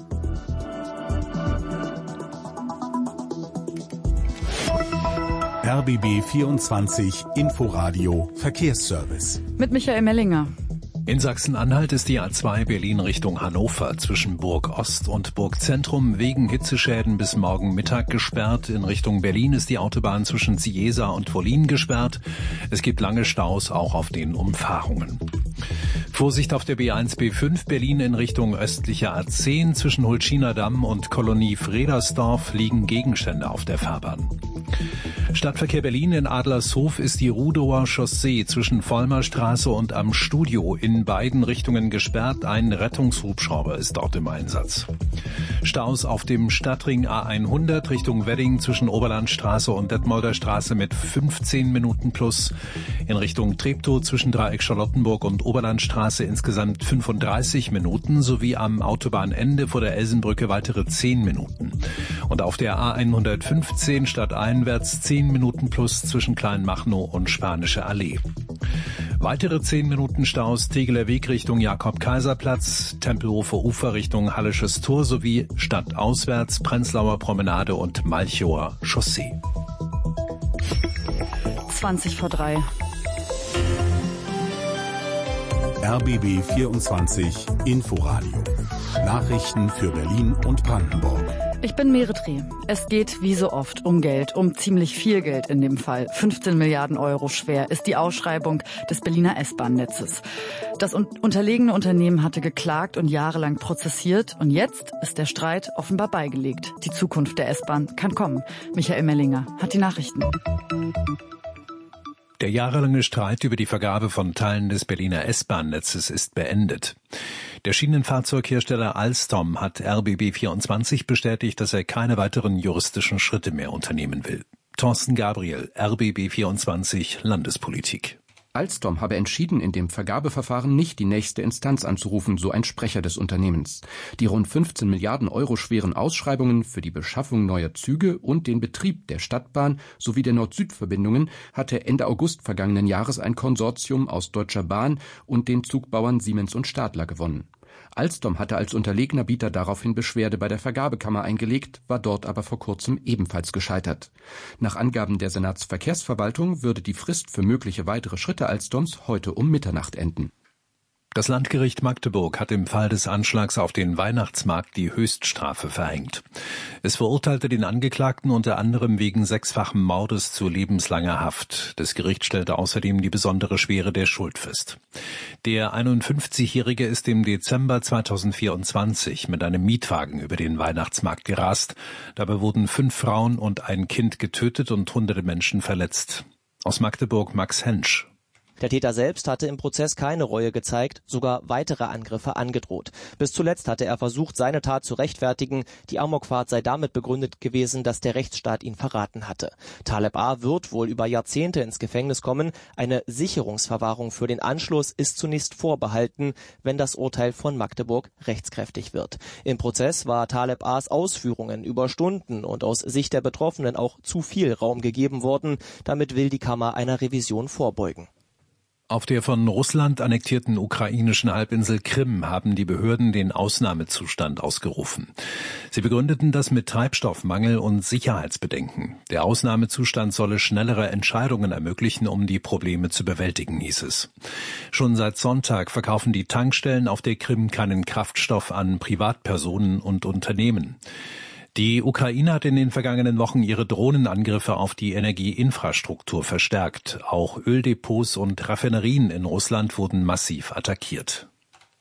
R B B vierundzwanzig Inforadio Verkehrsservice. Mit Michael Mellinger. In Sachsen-Anhalt ist die A zwei Berlin Richtung Hannover zwischen Burg Ost und Burg Zentrum wegen Hitzeschäden bis morgen Mittag gesperrt. In Richtung Berlin ist die Autobahn zwischen Ciesa und Wollin gesperrt. Es gibt lange Staus auch auf den Umfahrungen. Vorsicht auf der B eins B fünf Berlin in Richtung östlicher A zehn. Zwischen Hultschiner Damm und Kolonie Fredersdorf liegen Gegenstände auf der Fahrbahn. Stadtverkehr Berlin in Adlershof ist die Rudower Chaussee zwischen Vollmerstraße und Am Studio in beiden Richtungen gesperrt. Ein Rettungshubschrauber ist dort im Einsatz. Staus auf dem Stadtring A hundert Richtung Wedding zwischen Oberlandstraße und Detmolder Straße mit fünfzehn Minuten plus. In Richtung Treptow zwischen Dreieck Charlottenburg und Oberlandstraße insgesamt fünfunddreißig Minuten sowie am Autobahnende vor der Elsenbrücke weitere zehn Minuten. Und auf der A hundertfünfzehn stadteinwärts zehn Minuten plus zwischen Kleinmachnow und Spanische Allee. Weitere zehn Minuten Staus Tegeler Weg Richtung Jakob-Kaiser-Platz, Tempelhofer Ufer Richtung Hallisches Tor sowie stadtauswärts Prenzlauer Promenade und Malchower Chaussee. zwanzig vor drei. R B B vierundzwanzig Inforadio. Nachrichten für Berlin und Brandenburg. Ich bin Meretri. Es geht wie so oft um Geld, um ziemlich viel Geld in dem Fall. fünfzehn Milliarden Euro schwer ist die Ausschreibung des Berliner S-Bahn-Netzes. Das unterlegene Unternehmen hatte geklagt und jahrelang prozessiert. Und jetzt ist der Streit offenbar beigelegt. Die Zukunft der S-Bahn kann kommen. Michael Mellinger hat die Nachrichten. Der jahrelange Streit über die Vergabe von Teilen des Berliner S-Bahn-Netzes ist beendet. Der Schienenfahrzeughersteller Alstom hat R B B vierundzwanzig bestätigt, dass er keine weiteren juristischen Schritte mehr unternehmen will. Thorsten Gabriel, R B B vierundzwanzig Landespolitik. Alstom habe entschieden, in dem Vergabeverfahren nicht die nächste Instanz anzurufen, so ein Sprecher des Unternehmens. Die rund fünfzehn Milliarden Euro schweren Ausschreibungen für die Beschaffung neuer Züge und den Betrieb der Stadtbahn sowie der Nord-Süd-Verbindungen hatte Ende August vergangenen Jahres ein Konsortium aus Deutscher Bahn und den Zugbauern Siemens und Stadler gewonnen. Alstom hatte als unterlegener Bieter daraufhin Beschwerde bei der Vergabekammer eingelegt, war dort aber vor kurzem ebenfalls gescheitert. Nach Angaben der Senatsverkehrsverwaltung würde die Frist für mögliche weitere Schritte Alstoms heute um Mitternacht enden. Das Landgericht Magdeburg hat im Fall des Anschlags auf den Weihnachtsmarkt die Höchststrafe verhängt. Es verurteilte den Angeklagten unter anderem wegen sechsfachen Mordes zu lebenslanger Haft. Das Gericht stellte außerdem die besondere Schwere der Schuld fest. Der einundfünfzigjährige ist im Dezember zweitausendvierundzwanzig mit einem Mietwagen über den Weihnachtsmarkt gerast. Dabei wurden fünf Frauen und ein Kind getötet und hunderte Menschen verletzt. Aus Magdeburg Max Hensch. Der Täter selbst hatte im Prozess keine Reue gezeigt, sogar weitere Angriffe angedroht. Bis zuletzt hatte er versucht, seine Tat zu rechtfertigen. Die Amokfahrt sei damit begründet gewesen, dass der Rechtsstaat ihn verraten hatte. Taleb A. wird wohl über Jahrzehnte ins Gefängnis kommen. Eine Sicherungsverwahrung für den Anschluss ist zunächst vorbehalten, wenn das Urteil von Magdeburg rechtskräftig wird. Im Prozess war Taleb A.s Ausführungen über Stunden und aus Sicht der Betroffenen auch zu viel Raum gegeben worden. Damit will die Kammer einer Revision vorbeugen. Auf der von Russland annektierten ukrainischen Halbinsel Krim haben die Behörden den Ausnahmezustand ausgerufen. Sie begründeten das mit Treibstoffmangel und Sicherheitsbedenken. Der Ausnahmezustand solle schnellere Entscheidungen ermöglichen, um die Probleme zu bewältigen, hieß es. Schon seit Sonntag verkaufen die Tankstellen auf der Krim keinen Kraftstoff an Privatpersonen und Unternehmen. Die Ukraine hat in den vergangenen Wochen ihre Drohnenangriffe auf die Energieinfrastruktur verstärkt. Auch Öldepots und Raffinerien in Russland wurden massiv attackiert.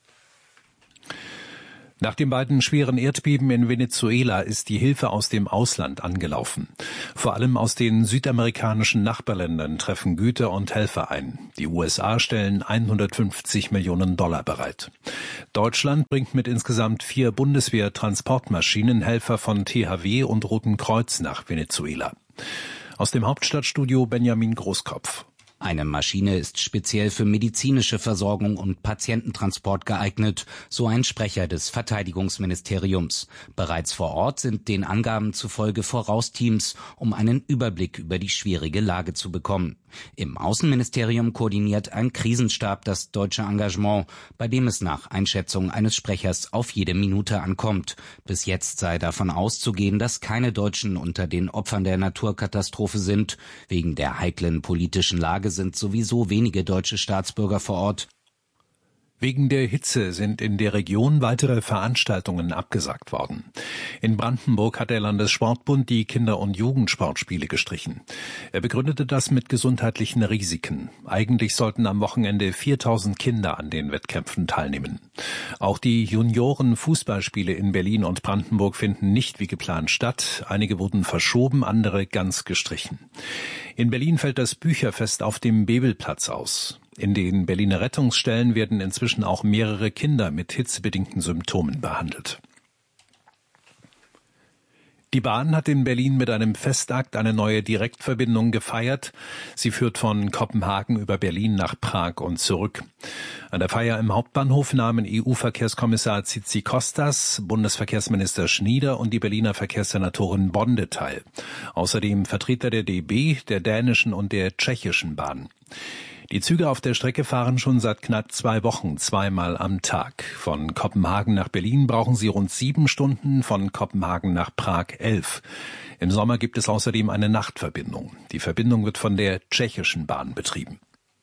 Nach den beiden schweren Erdbeben in Venezuela ist die Hilfe aus dem Ausland angelaufen. Vor allem aus den südamerikanischen Nachbarländern treffen Güter und Helfer ein. Die U S A stellen hundertfünfzig Millionen Dollar bereit. Deutschland bringt mit insgesamt vier Bundeswehr-Transportmaschinen Helfer von T H W und Roten Kreuz nach Venezuela. Aus dem Hauptstadtstudio Benjamin Großkopf. Eine Maschine ist speziell für medizinische Versorgung und Patiententransport geeignet, so ein Sprecher des Verteidigungsministeriums. Bereits vor Ort sind den Angaben zufolge Vorausteams, um einen Überblick über die schwierige Lage zu bekommen. Im Außenministerium koordiniert ein Krisenstab das deutsche Engagement, bei dem es nach Einschätzung eines Sprechers auf jede Minute ankommt. Bis jetzt sei davon auszugehen, dass keine Deutschen unter den Opfern der Naturkatastrophe sind. Wegen der heiklen politischen Lage sind sowieso wenige deutsche Staatsbürger vor Ort. Wegen der Hitze sind in der Region weitere Veranstaltungen abgesagt worden. In Brandenburg hat der Landessportbund die Kinder- und Jugendsportspiele gestrichen. Er begründete das mit gesundheitlichen Risiken. Eigentlich sollten am Wochenende viertausend Kinder an den Wettkämpfen teilnehmen. Auch die Junioren-Fußballspiele in Berlin und Brandenburg finden nicht wie geplant statt. Einige wurden verschoben, andere ganz gestrichen. In Berlin fällt das Bücherfest auf dem Bebelplatz aus. In den Berliner Rettungsstellen werden inzwischen auch mehrere Kinder mit hitzebedingten Symptomen behandelt. Die Bahn hat in Berlin mit einem Festakt eine neue Direktverbindung gefeiert. Sie führt von Kopenhagen über Berlin nach Prag und zurück. An der Feier im Hauptbahnhof nahmen E U-Verkehrskommissar Tzitzikostas, Bundesverkehrsminister Schnieder und die Berliner Verkehrssenatorin Bonde teil. Außerdem Vertreter der D B, der dänischen und der tschechischen Bahn. Die Züge auf der Strecke fahren schon seit knapp zwei Wochen zweimal am Tag. Von Kopenhagen nach Berlin brauchen sie rund sieben Stunden, von Kopenhagen nach Prag elf. Im Sommer gibt es außerdem eine Nachtverbindung. Die Verbindung wird von der tschechischen Bahn betrieben.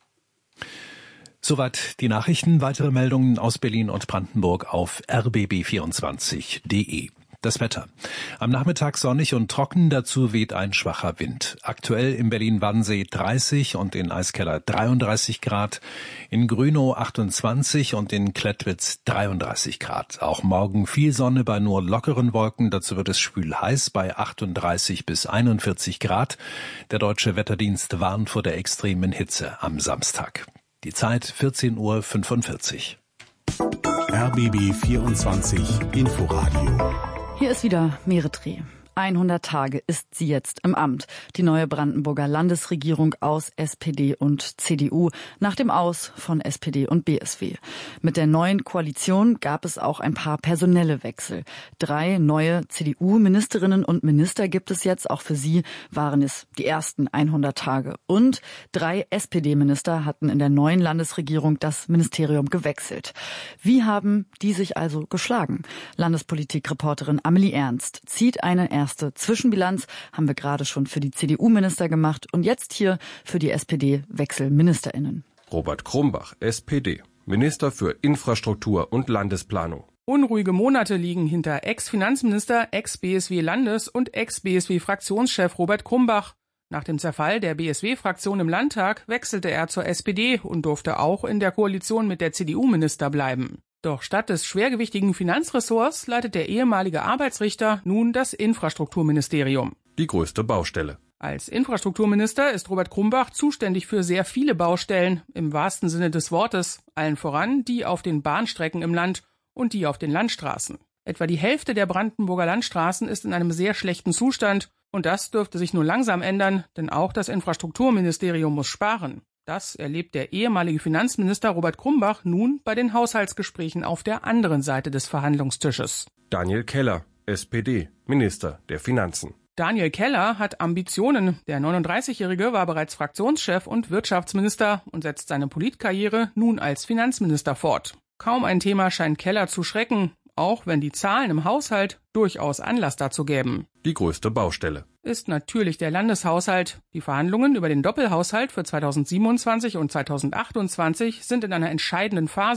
Soweit die Nachrichten. Weitere Meldungen aus Berlin und Brandenburg auf r b b vierundzwanzig punkt d e. Das Wetter. Am Nachmittag sonnig und trocken, dazu weht ein schwacher Wind. Aktuell in Berlin-Wannsee dreißig und in Eiskeller dreiunddreißig Grad, in Grünow achtundzwanzig und in Klettwitz dreiunddreißig Grad. Auch morgen viel Sonne bei nur lockeren Wolken, dazu wird es schwül heiß bei achtunddreißig bis einundvierzig Grad. Der Deutsche Wetterdienst warnt vor der extremen Hitze am Samstag. Die Zeit vierzehn Uhr fünfundvierzig. R B B vierundzwanzig Inforadio. Hier ist wieder Meretreh. hundert Tage ist sie jetzt im Amt, die neue Brandenburger Landesregierung aus S P D und C D U, nach dem Aus von S P D und B S W. Mit der neuen Koalition gab es auch ein paar personelle Wechsel. Drei neue C D U-Ministerinnen und Minister gibt es jetzt, auch für sie waren es die ersten hundert Tage. Und drei S P D-Minister hatten in der neuen Landesregierung das Ministerium gewechselt. Wie haben die sich also geschlagen? Landespolitik-Reporterin Amelie Ernst zieht eine erste Erste Zwischenbilanz haben wir gerade schon für die C D U-Minister gemacht und jetzt hier für die S P D-WechselministerInnen. Robert Krumbach, S P D, Minister für Infrastruktur und Landesplanung. Unruhige Monate liegen hinter Ex-Finanzminister, Ex-B S W-Landes- und Ex-B S W-Fraktionschef Robert Krumbach. Nach dem Zerfall der B S W-Fraktion im Landtag wechselte er zur S P D und durfte auch in der Koalition mit der C D U-Minister bleiben. Doch statt des schwergewichtigen Finanzressorts leitet der ehemalige Arbeitsrichter nun das Infrastrukturministerium. Die größte Baustelle. Als Infrastrukturminister ist Robert Krumbach zuständig für sehr viele Baustellen, im wahrsten Sinne des Wortes, allen voran die auf den Bahnstrecken im Land und die auf den Landstraßen. Etwa die Hälfte der Brandenburger Landstraßen ist in einem sehr schlechten Zustand und das dürfte sich nur langsam ändern, denn auch das Infrastrukturministerium muss sparen. Das erlebt der ehemalige Finanzminister Robert Krumbach nun bei den Haushaltsgesprächen auf der anderen Seite des Verhandlungstisches. Daniel Keller, S P D, Minister der Finanzen. Daniel Keller hat Ambitionen. Der neununddreißigjährige war bereits Fraktionschef und Wirtschaftsminister und setzt seine Politkarriere nun als Finanzminister fort. Kaum ein Thema scheint Keller zu schrecken, auch wenn die Zahlen im Haushalt durchaus Anlass dazu gäben. Die größte Baustelle ist natürlich der Landeshaushalt. Die Verhandlungen über den Doppelhaushalt für zweitausendsiebenundzwanzig und zweitausendachtundzwanzig sind in einer entscheidenden Phase.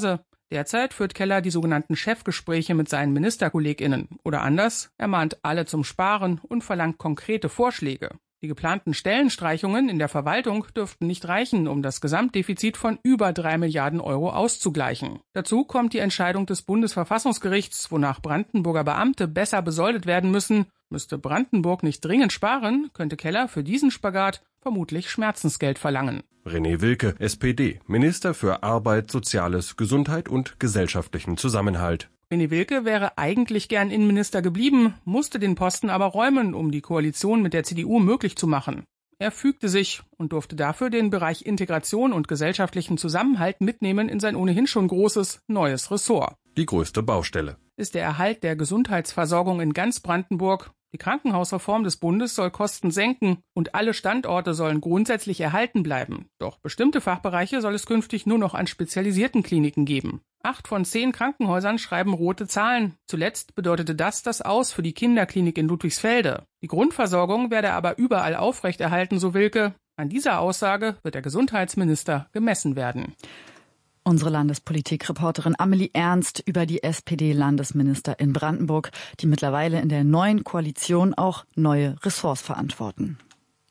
Derzeit führt Keller die sogenannten Chefgespräche mit seinen MinisterkollegInnen. Oder anders, er mahnt alle zum Sparen und verlangt konkrete Vorschläge. Die geplanten Stellenstreichungen in der Verwaltung dürften nicht reichen, um das Gesamtdefizit von über drei Milliarden Euro auszugleichen. Dazu kommt die Entscheidung des Bundesverfassungsgerichts, wonach Brandenburger Beamte besser besoldet werden müssen. Müsste Brandenburg nicht dringend sparen, könnte Keller für diesen Spagat vermutlich Schmerzensgeld verlangen. René Wilke, S P D, Minister für Arbeit, Soziales, Gesundheit und gesellschaftlichen Zusammenhalt. René Wilke wäre eigentlich gern Innenminister geblieben, musste den Posten aber räumen, um die Koalition mit der C D U möglich zu machen. Er fügte sich und durfte dafür den Bereich Integration und gesellschaftlichen Zusammenhalt mitnehmen in sein ohnehin schon großes, neues Ressort. Die größte Baustelle ist der Erhalt der Gesundheitsversorgung in ganz Brandenburg. Die Krankenhausreform des Bundes soll Kosten senken und alle Standorte sollen grundsätzlich erhalten bleiben. Doch bestimmte Fachbereiche soll es künftig nur noch an spezialisierten Kliniken geben. Acht von zehn Krankenhäusern schreiben rote Zahlen. Zuletzt bedeutete das das Aus für die Kinderklinik in Ludwigsfelde. Die Grundversorgung werde aber überall aufrechterhalten, so Wilke. An dieser Aussage wird der Gesundheitsminister gemessen werden. Unsere Landespolitik-Reporterin Amelie Ernst über die S P D-Landesminister in Brandenburg, die mittlerweile in der neuen Koalition auch neue Ressorts verantworten.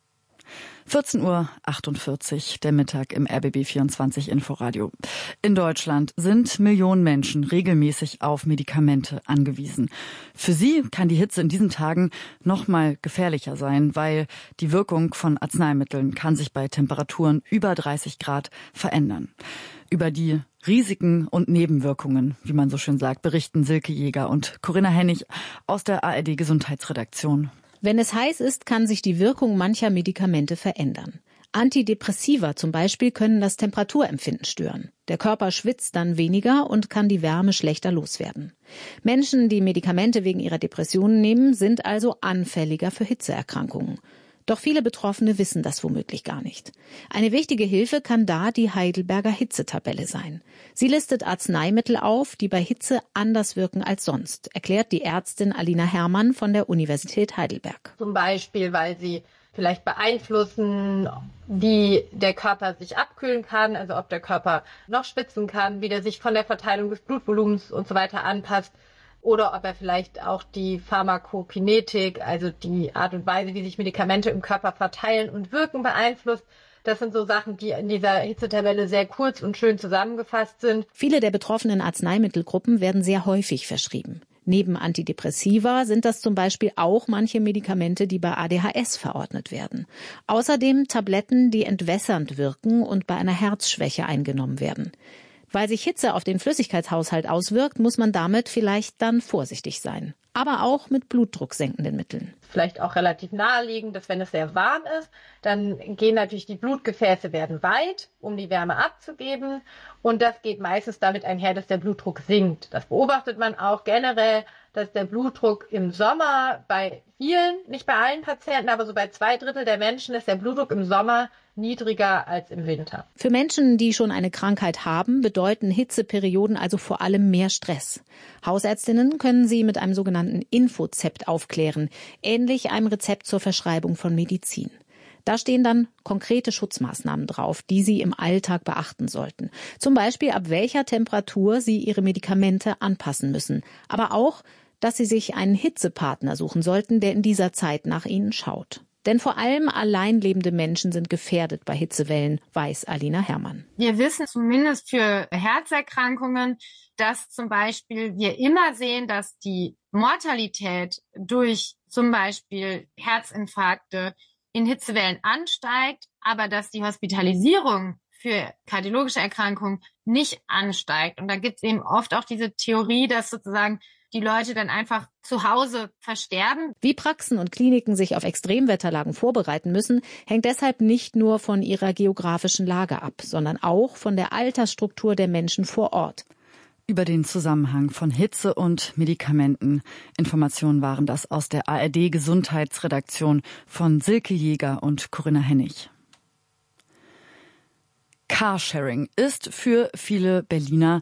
vierzehn Uhr achtundvierzig, der Mittag im R B B vierundzwanzig Inforadio. In Deutschland sind Millionen Menschen regelmäßig auf Medikamente angewiesen. Für sie kann die Hitze in diesen Tagen noch mal gefährlicher sein, weil die Wirkung von Arzneimitteln kann sich bei Temperaturen über dreißig Grad verändern. Über die Risiken und Nebenwirkungen, wie man so schön sagt, berichten Silke Jäger und Corinna Hennig aus der A R D-Gesundheitsredaktion. Wenn es heiß ist, kann sich die Wirkung mancher Medikamente verändern. Antidepressiva zum Beispiel können das Temperaturempfinden stören. Der Körper schwitzt dann weniger und kann die Wärme schlechter loswerden. Menschen, die Medikamente wegen ihrer Depressionen nehmen, sind also anfälliger für Hitzeerkrankungen. Doch viele Betroffene wissen das womöglich gar nicht. Eine wichtige Hilfe kann da die Heidelberger Hitzetabelle sein. Sie listet Arzneimittel auf, die bei Hitze anders wirken als sonst, erklärt die Ärztin Alina Herrmann von der Universität Heidelberg. Zum Beispiel, weil sie vielleicht beeinflussen, wie der Körper sich abkühlen kann, also ob der Körper noch schwitzen kann, wie der sich von der Verteilung des Blutvolumens und so weiter anpasst. Oder ob er vielleicht auch die Pharmakokinetik, also die Art und Weise, wie sich Medikamente im Körper verteilen und wirken, beeinflusst. Das sind so Sachen, die in dieser Hitzetabelle sehr kurz und schön zusammengefasst sind. Viele der betroffenen Arzneimittelgruppen werden sehr häufig verschrieben. Neben Antidepressiva sind das zum Beispiel auch manche Medikamente, die bei A D H S verordnet werden. Außerdem Tabletten, die entwässernd wirken und bei einer Herzschwäche eingenommen werden. Weil sich Hitze auf den Flüssigkeitshaushalt auswirkt, muss man damit vielleicht dann vorsichtig sein. Aber auch mit blutdrucksenkenden Mitteln. Vielleicht auch relativ naheliegend, dass wenn es sehr warm ist, dann gehen natürlich die Blutgefäße werden weit, um die Wärme abzugeben. Und das geht meistens damit einher, dass der Blutdruck sinkt. Das beobachtet man auch generell, dass der Blutdruck im Sommer bei vielen, nicht bei allen Patienten, aber so bei zwei Drittel der Menschen ist der Blutdruck im Sommer niedriger als im Winter. Für Menschen, die schon eine Krankheit haben, bedeuten Hitzeperioden also vor allem mehr Stress. Hausärztinnen können sie mit einem sogenannten Infozept aufklären, ähnlich einem Rezept zur Verschreibung von Medizin. Da stehen dann konkrete Schutzmaßnahmen drauf, die Sie im Alltag beachten sollten. Zum Beispiel, ab welcher Temperatur Sie Ihre Medikamente anpassen müssen. Aber auch, dass Sie sich einen Hitzepartner suchen sollten, der in dieser Zeit nach Ihnen schaut. Denn vor allem allein lebende Menschen sind gefährdet bei Hitzewellen, weiß Alina Herrmann. Wir wissen zumindest für Herzerkrankungen, dass zum Beispiel wir immer sehen, dass die Mortalität durch zum Beispiel Herzinfarkte in Hitzewellen ansteigt, aber dass die Hospitalisierung für kardiologische Erkrankungen nicht ansteigt. Und da gibt es eben oft auch diese Theorie, dass sozusagen die Leute dann einfach zu Hause versterben. Wie Praxen und Kliniken sich auf Extremwetterlagen vorbereiten müssen, hängt deshalb nicht nur von ihrer geografischen Lage ab, sondern auch von der Altersstruktur der Menschen vor Ort. Über den Zusammenhang von Hitze und Medikamenten. Informationen waren das aus der A R D-Gesundheitsredaktion von Silke Jäger und Corinna Hennig. Carsharing ist für viele Berliner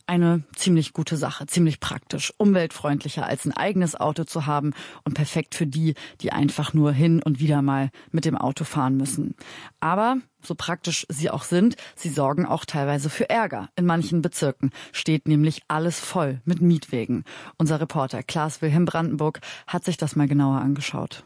Eine ziemlich gute Sache, ziemlich praktisch, umweltfreundlicher als ein eigenes Auto zu haben und perfekt für die, die einfach nur hin und wieder mal mit dem Auto fahren müssen. Aber so praktisch sie auch sind, sie sorgen auch teilweise für Ärger. In manchen Bezirken steht nämlich alles voll mit Mietwegen. Unser Reporter Klaas Wilhelm Brandenburg hat sich das mal genauer angeschaut.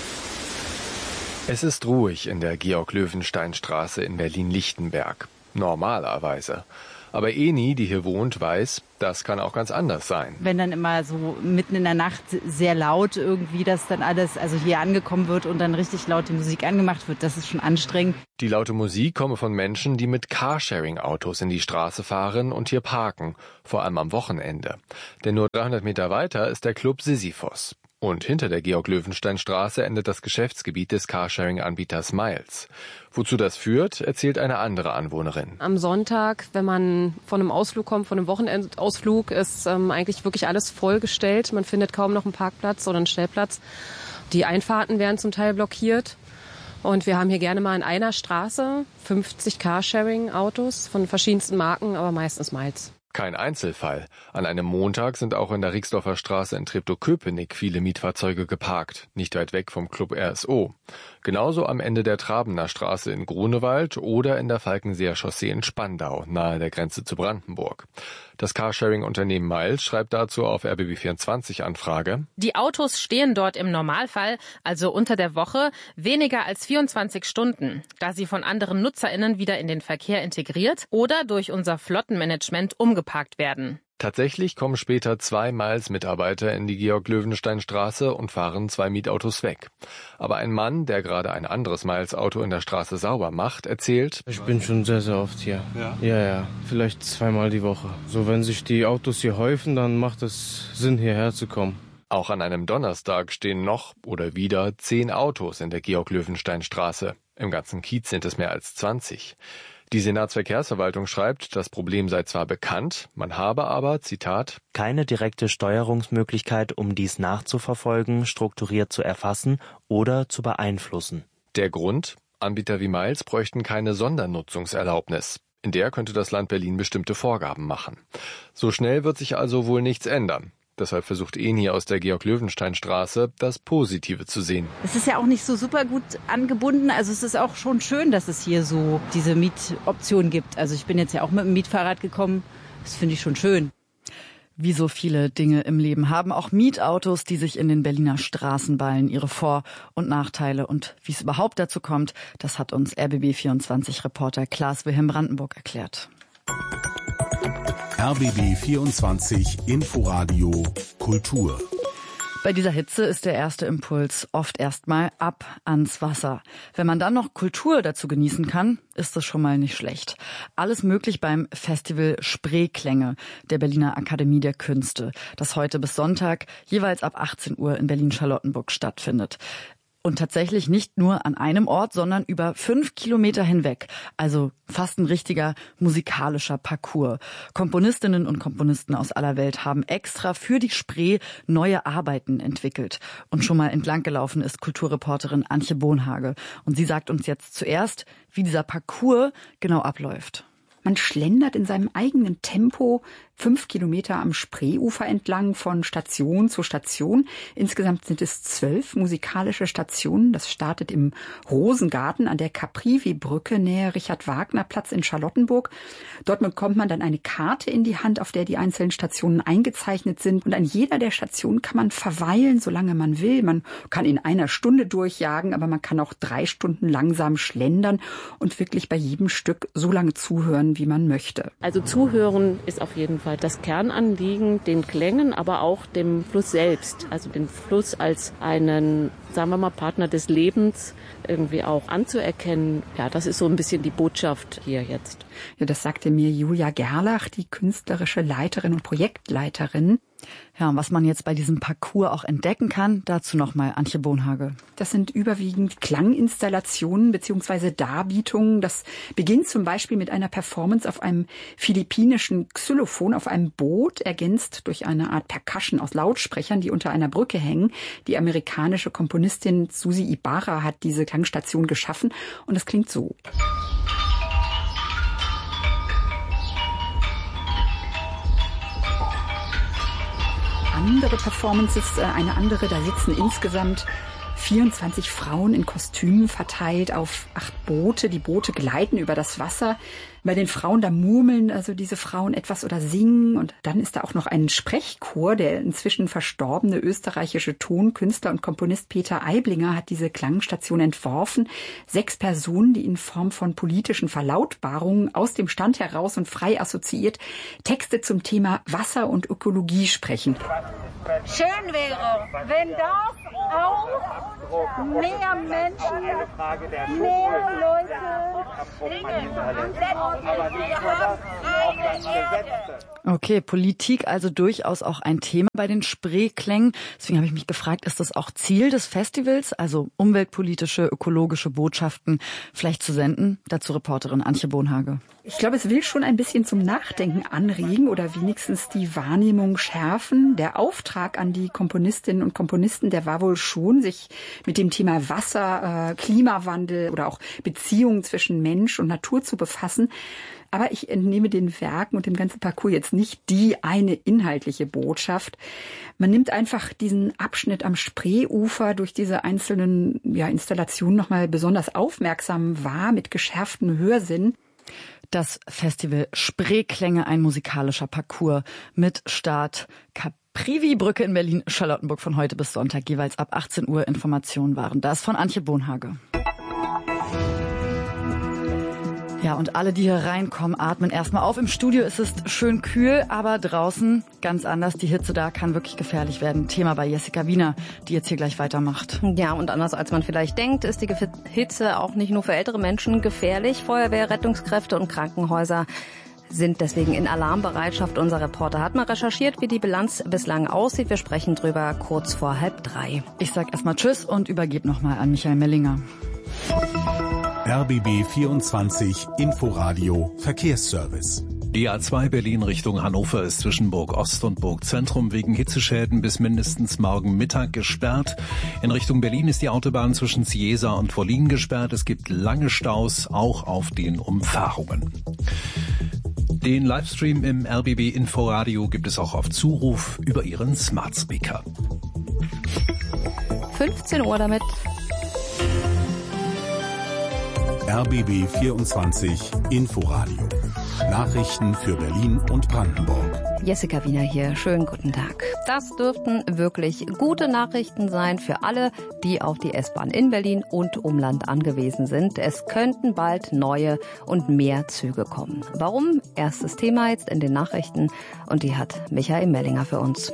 Es ist ruhig in der Georg-Löwenstein-Straße in Berlin-Lichtenberg. Normalerweise. Aber Eni, die hier wohnt, weiß, das kann auch ganz anders sein. Wenn dann immer so mitten in der Nacht sehr laut irgendwie das dann alles, also hier angekommen wird und dann richtig laute Musik angemacht wird, das ist schon anstrengend. Die laute Musik komme von Menschen, die mit Carsharing-Autos in die Straße fahren und hier parken, vor allem am Wochenende. Denn nur dreihundert Meter weiter ist der Club Sisyphos. Und hinter der Georg-Löwenstein-Straße endet das Geschäftsgebiet des Carsharing-Anbieters Miles. Wozu das führt, erzählt eine andere Anwohnerin. Am Sonntag, wenn man von einem Ausflug kommt, von einem Wochenendausflug, ist ähm, eigentlich wirklich alles vollgestellt. Man findet kaum noch einen Parkplatz oder einen Stellplatz. Die Einfahrten werden zum Teil blockiert. Und wir haben hier gerne mal in einer Straße fünfzig Carsharing-Autos von verschiedensten Marken, aber meistens Miles. Kein Einzelfall. An einem Montag sind auch in der Rixdorfer Straße in Treptow-Köpenick viele Mietfahrzeuge geparkt, nicht weit weg vom Club R S O. Genauso am Ende der Trabener Straße in Grunewald oder in der Falkenseer Chaussee in Spandau, nahe der Grenze zu Brandenburg. Das Carsharing-Unternehmen Miles schreibt dazu auf R B B vierundzwanzig Anfrage: Die Autos stehen dort im Normalfall, also unter der Woche, weniger als vierundzwanzig Stunden, da sie von anderen NutzerInnen wieder in den Verkehr integriert oder durch unser Flottenmanagement umgeparkt werden. Tatsächlich kommen später zwei Miles-Mitarbeiter in die Georg-Löwenstein-Straße und fahren zwei Mietautos weg. Aber ein Mann, der gerade ein anderes Miles-Auto in der Straße sauber macht, erzählt: Ich bin schon sehr, sehr oft hier. Ja? Ja, ja. Vielleicht zweimal die Woche. So, wenn sich die Autos hier häufen, dann macht es Sinn, hierher zu kommen. Auch an einem Donnerstag stehen noch oder wieder zehn Autos in der Georg-Löwenstein-Straße. Im ganzen Kiez sind es mehr als zwanzig. Die Senatsverkehrsverwaltung schreibt, das Problem sei zwar bekannt, man habe aber, Zitat, keine direkte Steuerungsmöglichkeit, um dies nachzuverfolgen, strukturiert zu erfassen oder zu beeinflussen. Der Grund? Anbieter wie Miles bräuchten keine Sondernutzungserlaubnis. In der könnte das Land Berlin bestimmte Vorgaben machen. So schnell wird sich also wohl nichts ändern. Deshalb versucht Eni aus der Georg-Löwenstein-Straße, das Positive zu sehen. Es ist ja auch nicht so super gut angebunden. Also es ist auch schon schön, dass es hier so diese Mietoption gibt. Also ich bin jetzt ja auch mit dem Mietfahrrad gekommen. Das finde ich schon schön. Wie so viele Dinge im Leben haben auch Mietautos, die sich in den Berliner Straßen ballen, ihre Vor- und Nachteile. Und wie es überhaupt dazu kommt, das hat uns R B B vierundzwanzig-Reporter Klaas Wilhelm Brandenburg erklärt. R B B vierundzwanzig Inforadio Kultur. Bei dieser Hitze ist der erste Impuls oft erstmal ab ans Wasser. Wenn man dann noch Kultur dazu genießen kann, ist das schon mal nicht schlecht. Alles möglich beim Festival Spreeklänge der Berliner Akademie der Künste, das heute bis Sonntag jeweils ab achtzehn Uhr in Berlin-Charlottenburg stattfindet. Und tatsächlich nicht nur an einem Ort, sondern über fünf Kilometer hinweg. Also fast ein richtiger musikalischer Parcours. Komponistinnen und Komponisten aus aller Welt haben extra für die Spree neue Arbeiten entwickelt. Und schon mal entlang gelaufen ist Kulturreporterin Antje Bonhage. Und sie sagt uns jetzt zuerst, wie dieser Parcours genau abläuft. Man schlendert in seinem eigenen Tempo fünf Kilometer am Spreeufer entlang von Station zu Station. Insgesamt sind es zwölf musikalische Stationen. Das startet im Rosengarten an der Caprivi-Brücke nähe Richard-Wagner-Platz in Charlottenburg. Dort bekommt man dann eine Karte in die Hand, auf der die einzelnen Stationen eingezeichnet sind. Und an jeder der Stationen kann man verweilen, solange man will. Man kann in einer Stunde durchjagen, aber man kann auch drei Stunden langsam schlendern und wirklich bei jedem Stück so lange zuhören, wie man möchte. Also zuhören ist auf jeden Fall das Kernanliegen, den Klängen, aber auch dem Fluss selbst. Also den Fluss als einen, sagen wir mal, Partner des Lebens irgendwie auch anzuerkennen. Ja, das ist so ein bisschen die Botschaft hier jetzt. Ja, das sagte mir Julia Gerlach, die künstlerische Leiterin und Projektleiterin. Ja, und was man jetzt bei diesem Parcours auch entdecken kann, dazu nochmal Antje Bonhage. Das sind überwiegend Klanginstallationen bzw. Darbietungen. Das beginnt zum Beispiel mit einer Performance auf einem philippinischen Xylophon auf einem Boot, ergänzt durch eine Art Percussion aus Lautsprechern, die unter einer Brücke hängen. Die amerikanische Komponistin Susi Ibarra hat diese Klangstation geschaffen und das klingt so. andere Performances, eine andere, da sitzen insgesamt vierundzwanzig Frauen in Kostümen verteilt auf acht Boote. Die Boote gleiten über das Wasser. Bei den Frauen, da murmeln also diese Frauen etwas oder singen. Und dann ist da auch noch ein Sprechchor. Der inzwischen verstorbene österreichische Tonkünstler und Komponist Peter Aiblinger hat diese Klangstation entworfen. Sechs Personen, die in Form von politischen Verlautbarungen aus dem Stand heraus und frei assoziiert Texte zum Thema Wasser und Ökologie sprechen. Schön wäre, wenn das auch mehr Menschen, mehr Leute. Okay, Politik also durchaus auch ein Thema bei den Spreeklängen. Deswegen habe ich mich gefragt, ist das auch Ziel des Festivals, also umweltpolitische, ökologische Botschaften vielleicht zu senden? Dazu Reporterin Antje Bonhage. Ich glaube, es will schon ein bisschen zum Nachdenken anregen oder wenigstens die Wahrnehmung schärfen. Der Auftrag an die Komponistinnen und Komponisten, der war wohl schon, sich mit dem Thema Wasser, äh, Klimawandel oder auch Beziehungen zwischen Mensch und Natur zu befassen. Aber ich entnehme den Werken und dem ganzen Parcours jetzt nicht die eine inhaltliche Botschaft. Man nimmt einfach diesen Abschnitt am Spreeufer durch diese einzelnen ja, Installationen nochmal besonders aufmerksam wahr, mit geschärftem Hörsinn. Das Festival Spreeklänge, ein musikalischer Parcours mit Start Caprivi-Brücke in Berlin, Charlottenburg von heute bis Sonntag, jeweils ab achtzehn Uhr. Informationen waren das von Antje Bonhage. Ja, und alle, die hier reinkommen, atmen erstmal auf. Im Studio ist es schön kühl, aber draußen ganz anders. Die Hitze da kann wirklich gefährlich werden. Thema bei Jessica Wiener, die jetzt hier gleich weitermacht. Ja, und anders als man vielleicht denkt, ist die Hitze auch nicht nur für ältere Menschen gefährlich. Feuerwehr, Rettungskräfte und Krankenhäuser sind deswegen in Alarmbereitschaft. Unser Reporter hat mal recherchiert, wie die Bilanz bislang aussieht. Wir sprechen drüber kurz vor halb drei. Ich sag erstmal Tschüss und übergebe nochmal an Michael Mellinger. R B B vierundzwanzig Inforadio Verkehrsservice. Die A zwei Berlin Richtung Hannover ist zwischen Burg Ost und Burg Zentrum wegen Hitzeschäden bis mindestens morgen Mittag gesperrt. In Richtung Berlin ist die Autobahn zwischen Ciesa und Wollin gesperrt. Es gibt lange Staus, auch auf den Umfahrungen. Den Livestream im R B B Inforadio gibt es auch auf Zuruf über Ihren Smart Speaker. fünfzehn Uhr damit. R B B vierundzwanzig Inforadio. Nachrichten für Berlin und Brandenburg. Jessica Wiener hier. Schönen guten Tag. Das dürften wirklich gute Nachrichten sein für alle, die auf die S-Bahn in Berlin und Umland angewiesen sind. Es könnten bald neue und mehr Züge kommen. Warum? Erstes Thema jetzt in den Nachrichten und die hat Michael Mellinger für uns.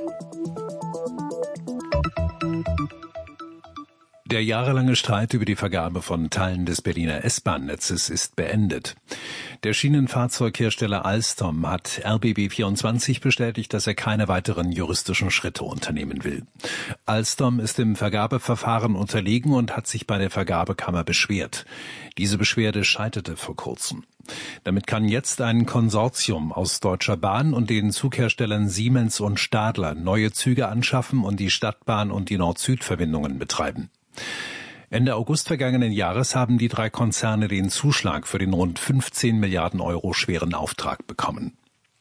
Der jahrelange Streit über die Vergabe von Teilen des Berliner S-Bahn-Netzes ist beendet. Der Schienenfahrzeughersteller Alstom hat R B B vierundzwanzig bestätigt, dass er keine weiteren juristischen Schritte unternehmen will. Alstom ist im Vergabeverfahren unterlegen und hat sich bei der Vergabekammer beschwert. Diese Beschwerde scheiterte vor kurzem. Damit kann jetzt ein Konsortium aus Deutscher Bahn und den Zugherstellern Siemens und Stadler neue Züge anschaffen und die Stadtbahn und die Nord-Süd-Verbindungen betreiben. Ende August vergangenen Jahres haben die drei Konzerne den Zuschlag für den rund fünfzehn Milliarden Euro schweren Auftrag bekommen.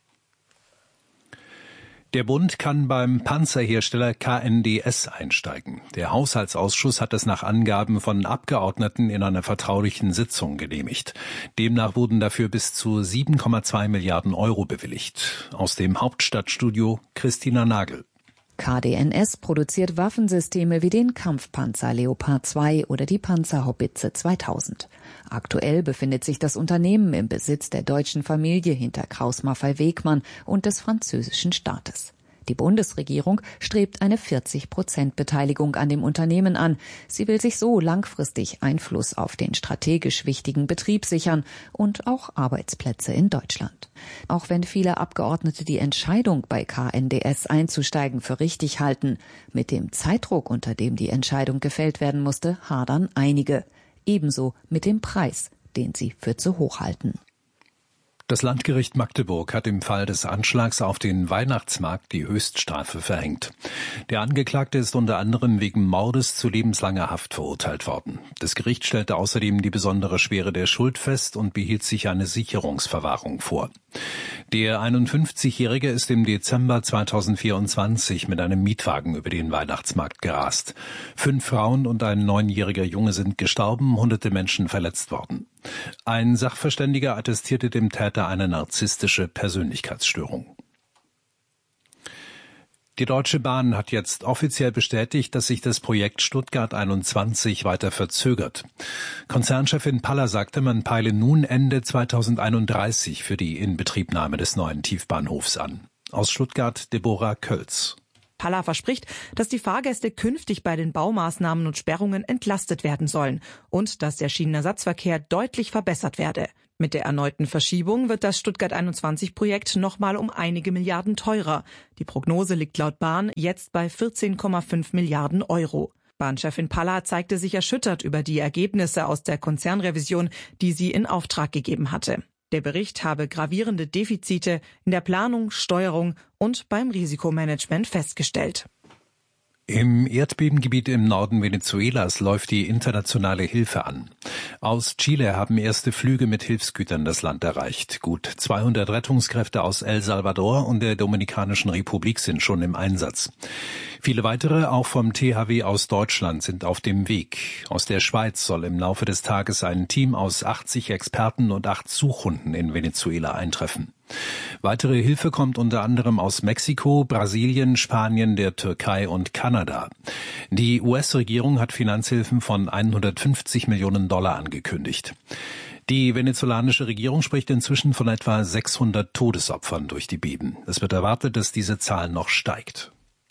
Der Bund kann beim Panzerhersteller K N D S einsteigen. Der Haushaltsausschuss hat es nach Angaben von Abgeordneten in einer vertraulichen Sitzung genehmigt. Demnach wurden dafür bis zu sieben Komma zwei Milliarden Euro bewilligt. Aus dem Hauptstadtstudio Christina Nagel. K D N S produziert Waffensysteme wie den Kampfpanzer Leopard zwei oder die Panzerhaubitze zweitausend. Aktuell befindet sich das Unternehmen im Besitz der deutschen Familie hinter Krauss-Maffei-Wegmann und des französischen Staates. Die Bundesregierung strebt eine vierzig Prozent Beteiligung an dem Unternehmen an. Sie will sich so langfristig Einfluss auf den strategisch wichtigen Betrieb sichern und auch Arbeitsplätze in Deutschland. Auch wenn viele Abgeordnete die Entscheidung, bei K N D S einzusteigen, für richtig halten, mit dem Zeitdruck, unter dem die Entscheidung gefällt werden musste, hadern einige. Ebenso mit dem Preis, den sie für zu hoch halten. Das Landgericht Magdeburg hat im Fall des Anschlags auf den Weihnachtsmarkt die Höchststrafe verhängt. Der Angeklagte ist unter anderem wegen Mordes zu lebenslanger Haft verurteilt worden. Das Gericht stellte außerdem die besondere Schwere der Schuld fest und behielt sich eine Sicherungsverwahrung vor. Der einundfünfzigjährige ist im Dezember zweitausendvierundzwanzig mit einem Mietwagen über den Weihnachtsmarkt gerast. Fünf Frauen und ein neunjähriger Junge sind gestorben, hunderte Menschen verletzt worden. Ein Sachverständiger attestierte dem Täter eine narzisstische Persönlichkeitsstörung. Die Deutsche Bahn hat jetzt offiziell bestätigt, dass sich das Projekt Stuttgart einundzwanzig weiter verzögert. Konzernchefin Paller sagte, man peile nun Ende zweitausendeinunddreißig für die Inbetriebnahme des neuen Tiefbahnhofs an. Aus Stuttgart Deborah Kölz. Paller verspricht, dass die Fahrgäste künftig bei den Baumaßnahmen und Sperrungen entlastet werden sollen und dass der Schienenersatzverkehr deutlich verbessert werde. Mit der erneuten Verschiebung wird das Stuttgart einundzwanzig Projekt nochmal um einige Milliarden teurer. Die Prognose liegt laut Bahn jetzt bei vierzehn Komma fünf Milliarden Euro. Bahnchefin Paller zeigte sich erschüttert über die Ergebnisse aus der Konzernrevision, die sie in Auftrag gegeben hatte. Der Bericht habe gravierende Defizite in der Planung, Steuerung und beim Risikomanagement festgestellt. Im Erdbebengebiet im Norden Venezuelas läuft die internationale Hilfe an. Aus Chile haben erste Flüge mit Hilfsgütern das Land erreicht. Gut zweihundert Rettungskräfte aus El Salvador und der Dominikanischen Republik sind schon im Einsatz. Viele weitere, auch vom T H W aus Deutschland, sind auf dem Weg. Aus der Schweiz soll im Laufe des Tages ein Team aus achtzig Experten und acht Suchhunden in Venezuela eintreffen. Weitere Hilfe kommt unter anderem aus Mexiko, Brasilien, Spanien, der Türkei und Kanada. Die U S-Regierung hat Finanzhilfen von hundertfünfzig Millionen Dollar angekündigt. Die venezolanische Regierung spricht inzwischen von etwa sechshundert Todesopfern durch die Beben. Es wird erwartet, dass diese Zahl noch steigt.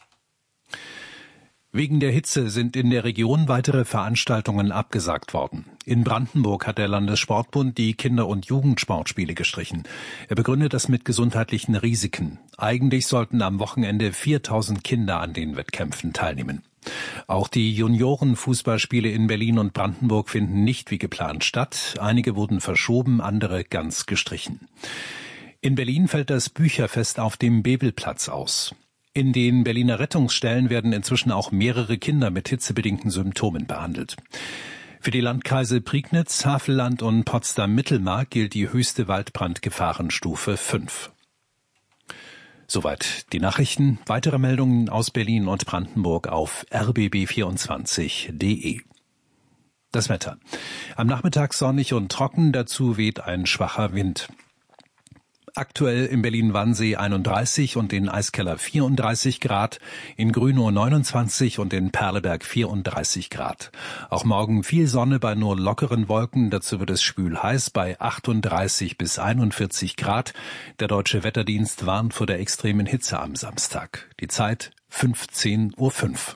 Wegen der Hitze sind in der Region weitere Veranstaltungen abgesagt worden. In Brandenburg hat der Landessportbund die Kinder- und Jugendsportspiele gestrichen. Er begründet das mit gesundheitlichen Risiken. Eigentlich sollten am Wochenende viertausend Kinder an den Wettkämpfen teilnehmen. Auch die Juniorenfußballspiele in Berlin und Brandenburg finden nicht wie geplant statt. Einige wurden verschoben, andere ganz gestrichen. In Berlin fällt das Bücherfest auf dem Bebelplatz aus. In den Berliner Rettungsstellen werden inzwischen auch mehrere Kinder mit hitzebedingten Symptomen behandelt. Für die Landkreise Prignitz, Havelland und Potsdam-Mittelmark gilt die höchste Waldbrandgefahrenstufe fünf. Soweit die Nachrichten. Weitere Meldungen aus Berlin und Brandenburg auf r b b vierundzwanzig punkt d e. Das Wetter. Am Nachmittag sonnig und trocken, dazu weht ein schwacher Wind. Aktuell in Berlin-Wannsee einunddreißig und in Eiskeller vierunddreißig Grad, in Grünow neunundzwanzig und in Perleberg vierunddreißig Grad. Auch morgen viel Sonne bei nur lockeren Wolken, dazu wird es schwül heiß bei achtunddreißig bis einundvierzig Grad. Der Deutsche Wetterdienst warnt vor der extremen Hitze am Samstag. Die Zeit fünfzehn Uhr fünf.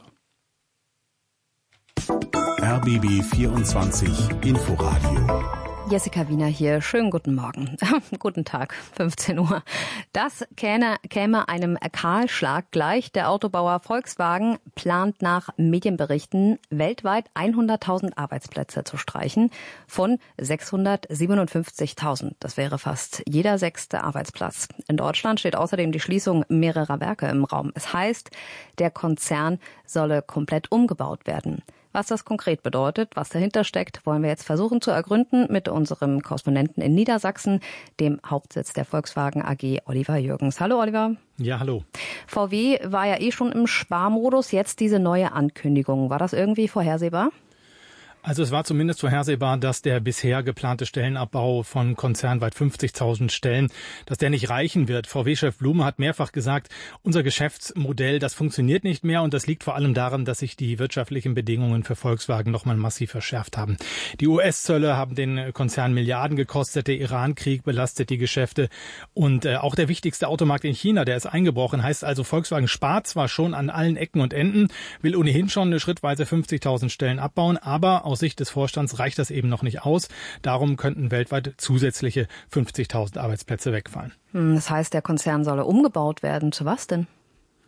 R B B vierundzwanzig Inforadio. Jessica Wiener hier. Schönen guten Morgen. Guten Tag, fünfzehn Uhr. Das käme, käme einem Kahlschlag gleich. Der Autobauer Volkswagen plant nach Medienberichten weltweit hunderttausend Arbeitsplätze zu streichen von sechshundertsiebenundfünfzigtausend. Das wäre fast jeder sechste Arbeitsplatz. In Deutschland steht außerdem die Schließung mehrerer Werke im Raum. Es heißt, der Konzern solle komplett umgebaut werden. Was das konkret bedeutet, was dahinter steckt, wollen wir jetzt versuchen zu ergründen mit unserem Korrespondenten in Niedersachsen, dem Hauptsitz der Volkswagen A G, Oliver Jürgens. Hallo Oliver. Ja, hallo. V W war ja eh schon im Sparmodus, jetzt diese neue Ankündigung. War das irgendwie vorhersehbar? Also es war zumindest vorhersehbar, dass der bisher geplante Stellenabbau von konzernweit fünfzigtausend Stellen, dass der nicht reichen wird. V W-Chef Blume hat mehrfach gesagt, unser Geschäftsmodell, das funktioniert nicht mehr und das liegt vor allem daran, dass sich die wirtschaftlichen Bedingungen für Volkswagen nochmal massiv verschärft haben. Die U S-Zölle haben den Konzern Milliarden gekostet, der Iran-Krieg belastet die Geschäfte und äh, auch der wichtigste Automarkt in China, der ist eingebrochen. Heißt also, Volkswagen spart zwar schon an allen Ecken und Enden, will ohnehin schon eine schrittweise fünfzigtausend Stellen abbauen, aber aus Sicht des Vorstands reicht das eben noch nicht aus. Darum könnten weltweit zusätzliche fünfzigtausend Arbeitsplätze wegfallen. Das heißt, der Konzern solle umgebaut werden. Zu was denn?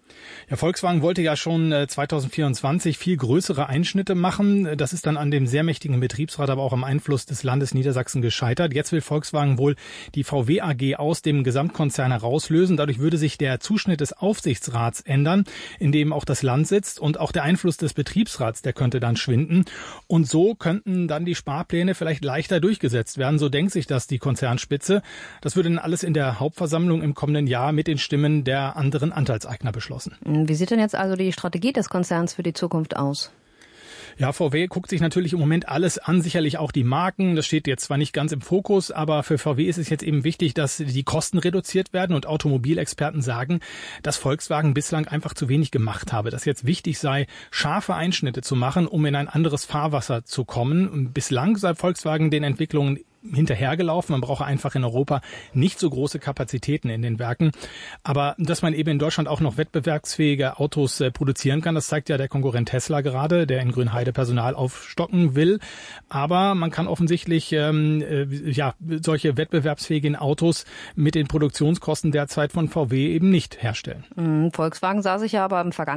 Ja, Volkswagen wollte ja schon zweitausendvierundzwanzig viel größere Einschnitte machen. Das ist dann an dem sehr mächtigen Betriebsrat, aber auch am Einfluss des Landes Niedersachsen gescheitert. Jetzt will Volkswagen wohl die V W A G aus dem Gesamtkonzern herauslösen. Dadurch würde sich der Zuschnitt des Aufsichtsrats ändern, in dem auch das Land sitzt, und auch der Einfluss des Betriebsrats, der könnte dann schwinden. Und so könnten dann die Sparpläne vielleicht leichter durchgesetzt werden. So denkt sich das die Konzernspitze. Das würde dann alles in der Hauptversammlung im kommenden Jahr mit den Stimmen der anderen Anteilseigner beschlossen. Wie sieht denn jetzt also die Strategie des Konzerns für die Zukunft aus? Ja, V W guckt sich natürlich im Moment alles an, sicherlich auch die Marken. Das steht jetzt zwar nicht ganz im Fokus, aber für V W ist es jetzt eben wichtig, dass die Kosten reduziert werden. Und Automobilexperten sagen, dass Volkswagen bislang einfach zu wenig gemacht habe, dass jetzt wichtig sei, scharfe Einschnitte zu machen, um in ein anderes Fahrwasser zu kommen. Und bislang sei Volkswagen den Entwicklungen hinterhergelaufen. Man brauche einfach in Europa nicht so große Kapazitäten in den Werken. Aber dass man eben in Deutschland auch noch wettbewerbsfähige Autos äh, produzieren kann, das zeigt ja der Konkurrent Tesla gerade, der in Grünheide Personal aufstocken will. Aber man kann offensichtlich ähm, äh, ja solche wettbewerbsfähigen Autos mit den Produktionskosten derzeit von V W eben nicht herstellen. Mhm, Volkswagen sah sich ja aber im vergangenen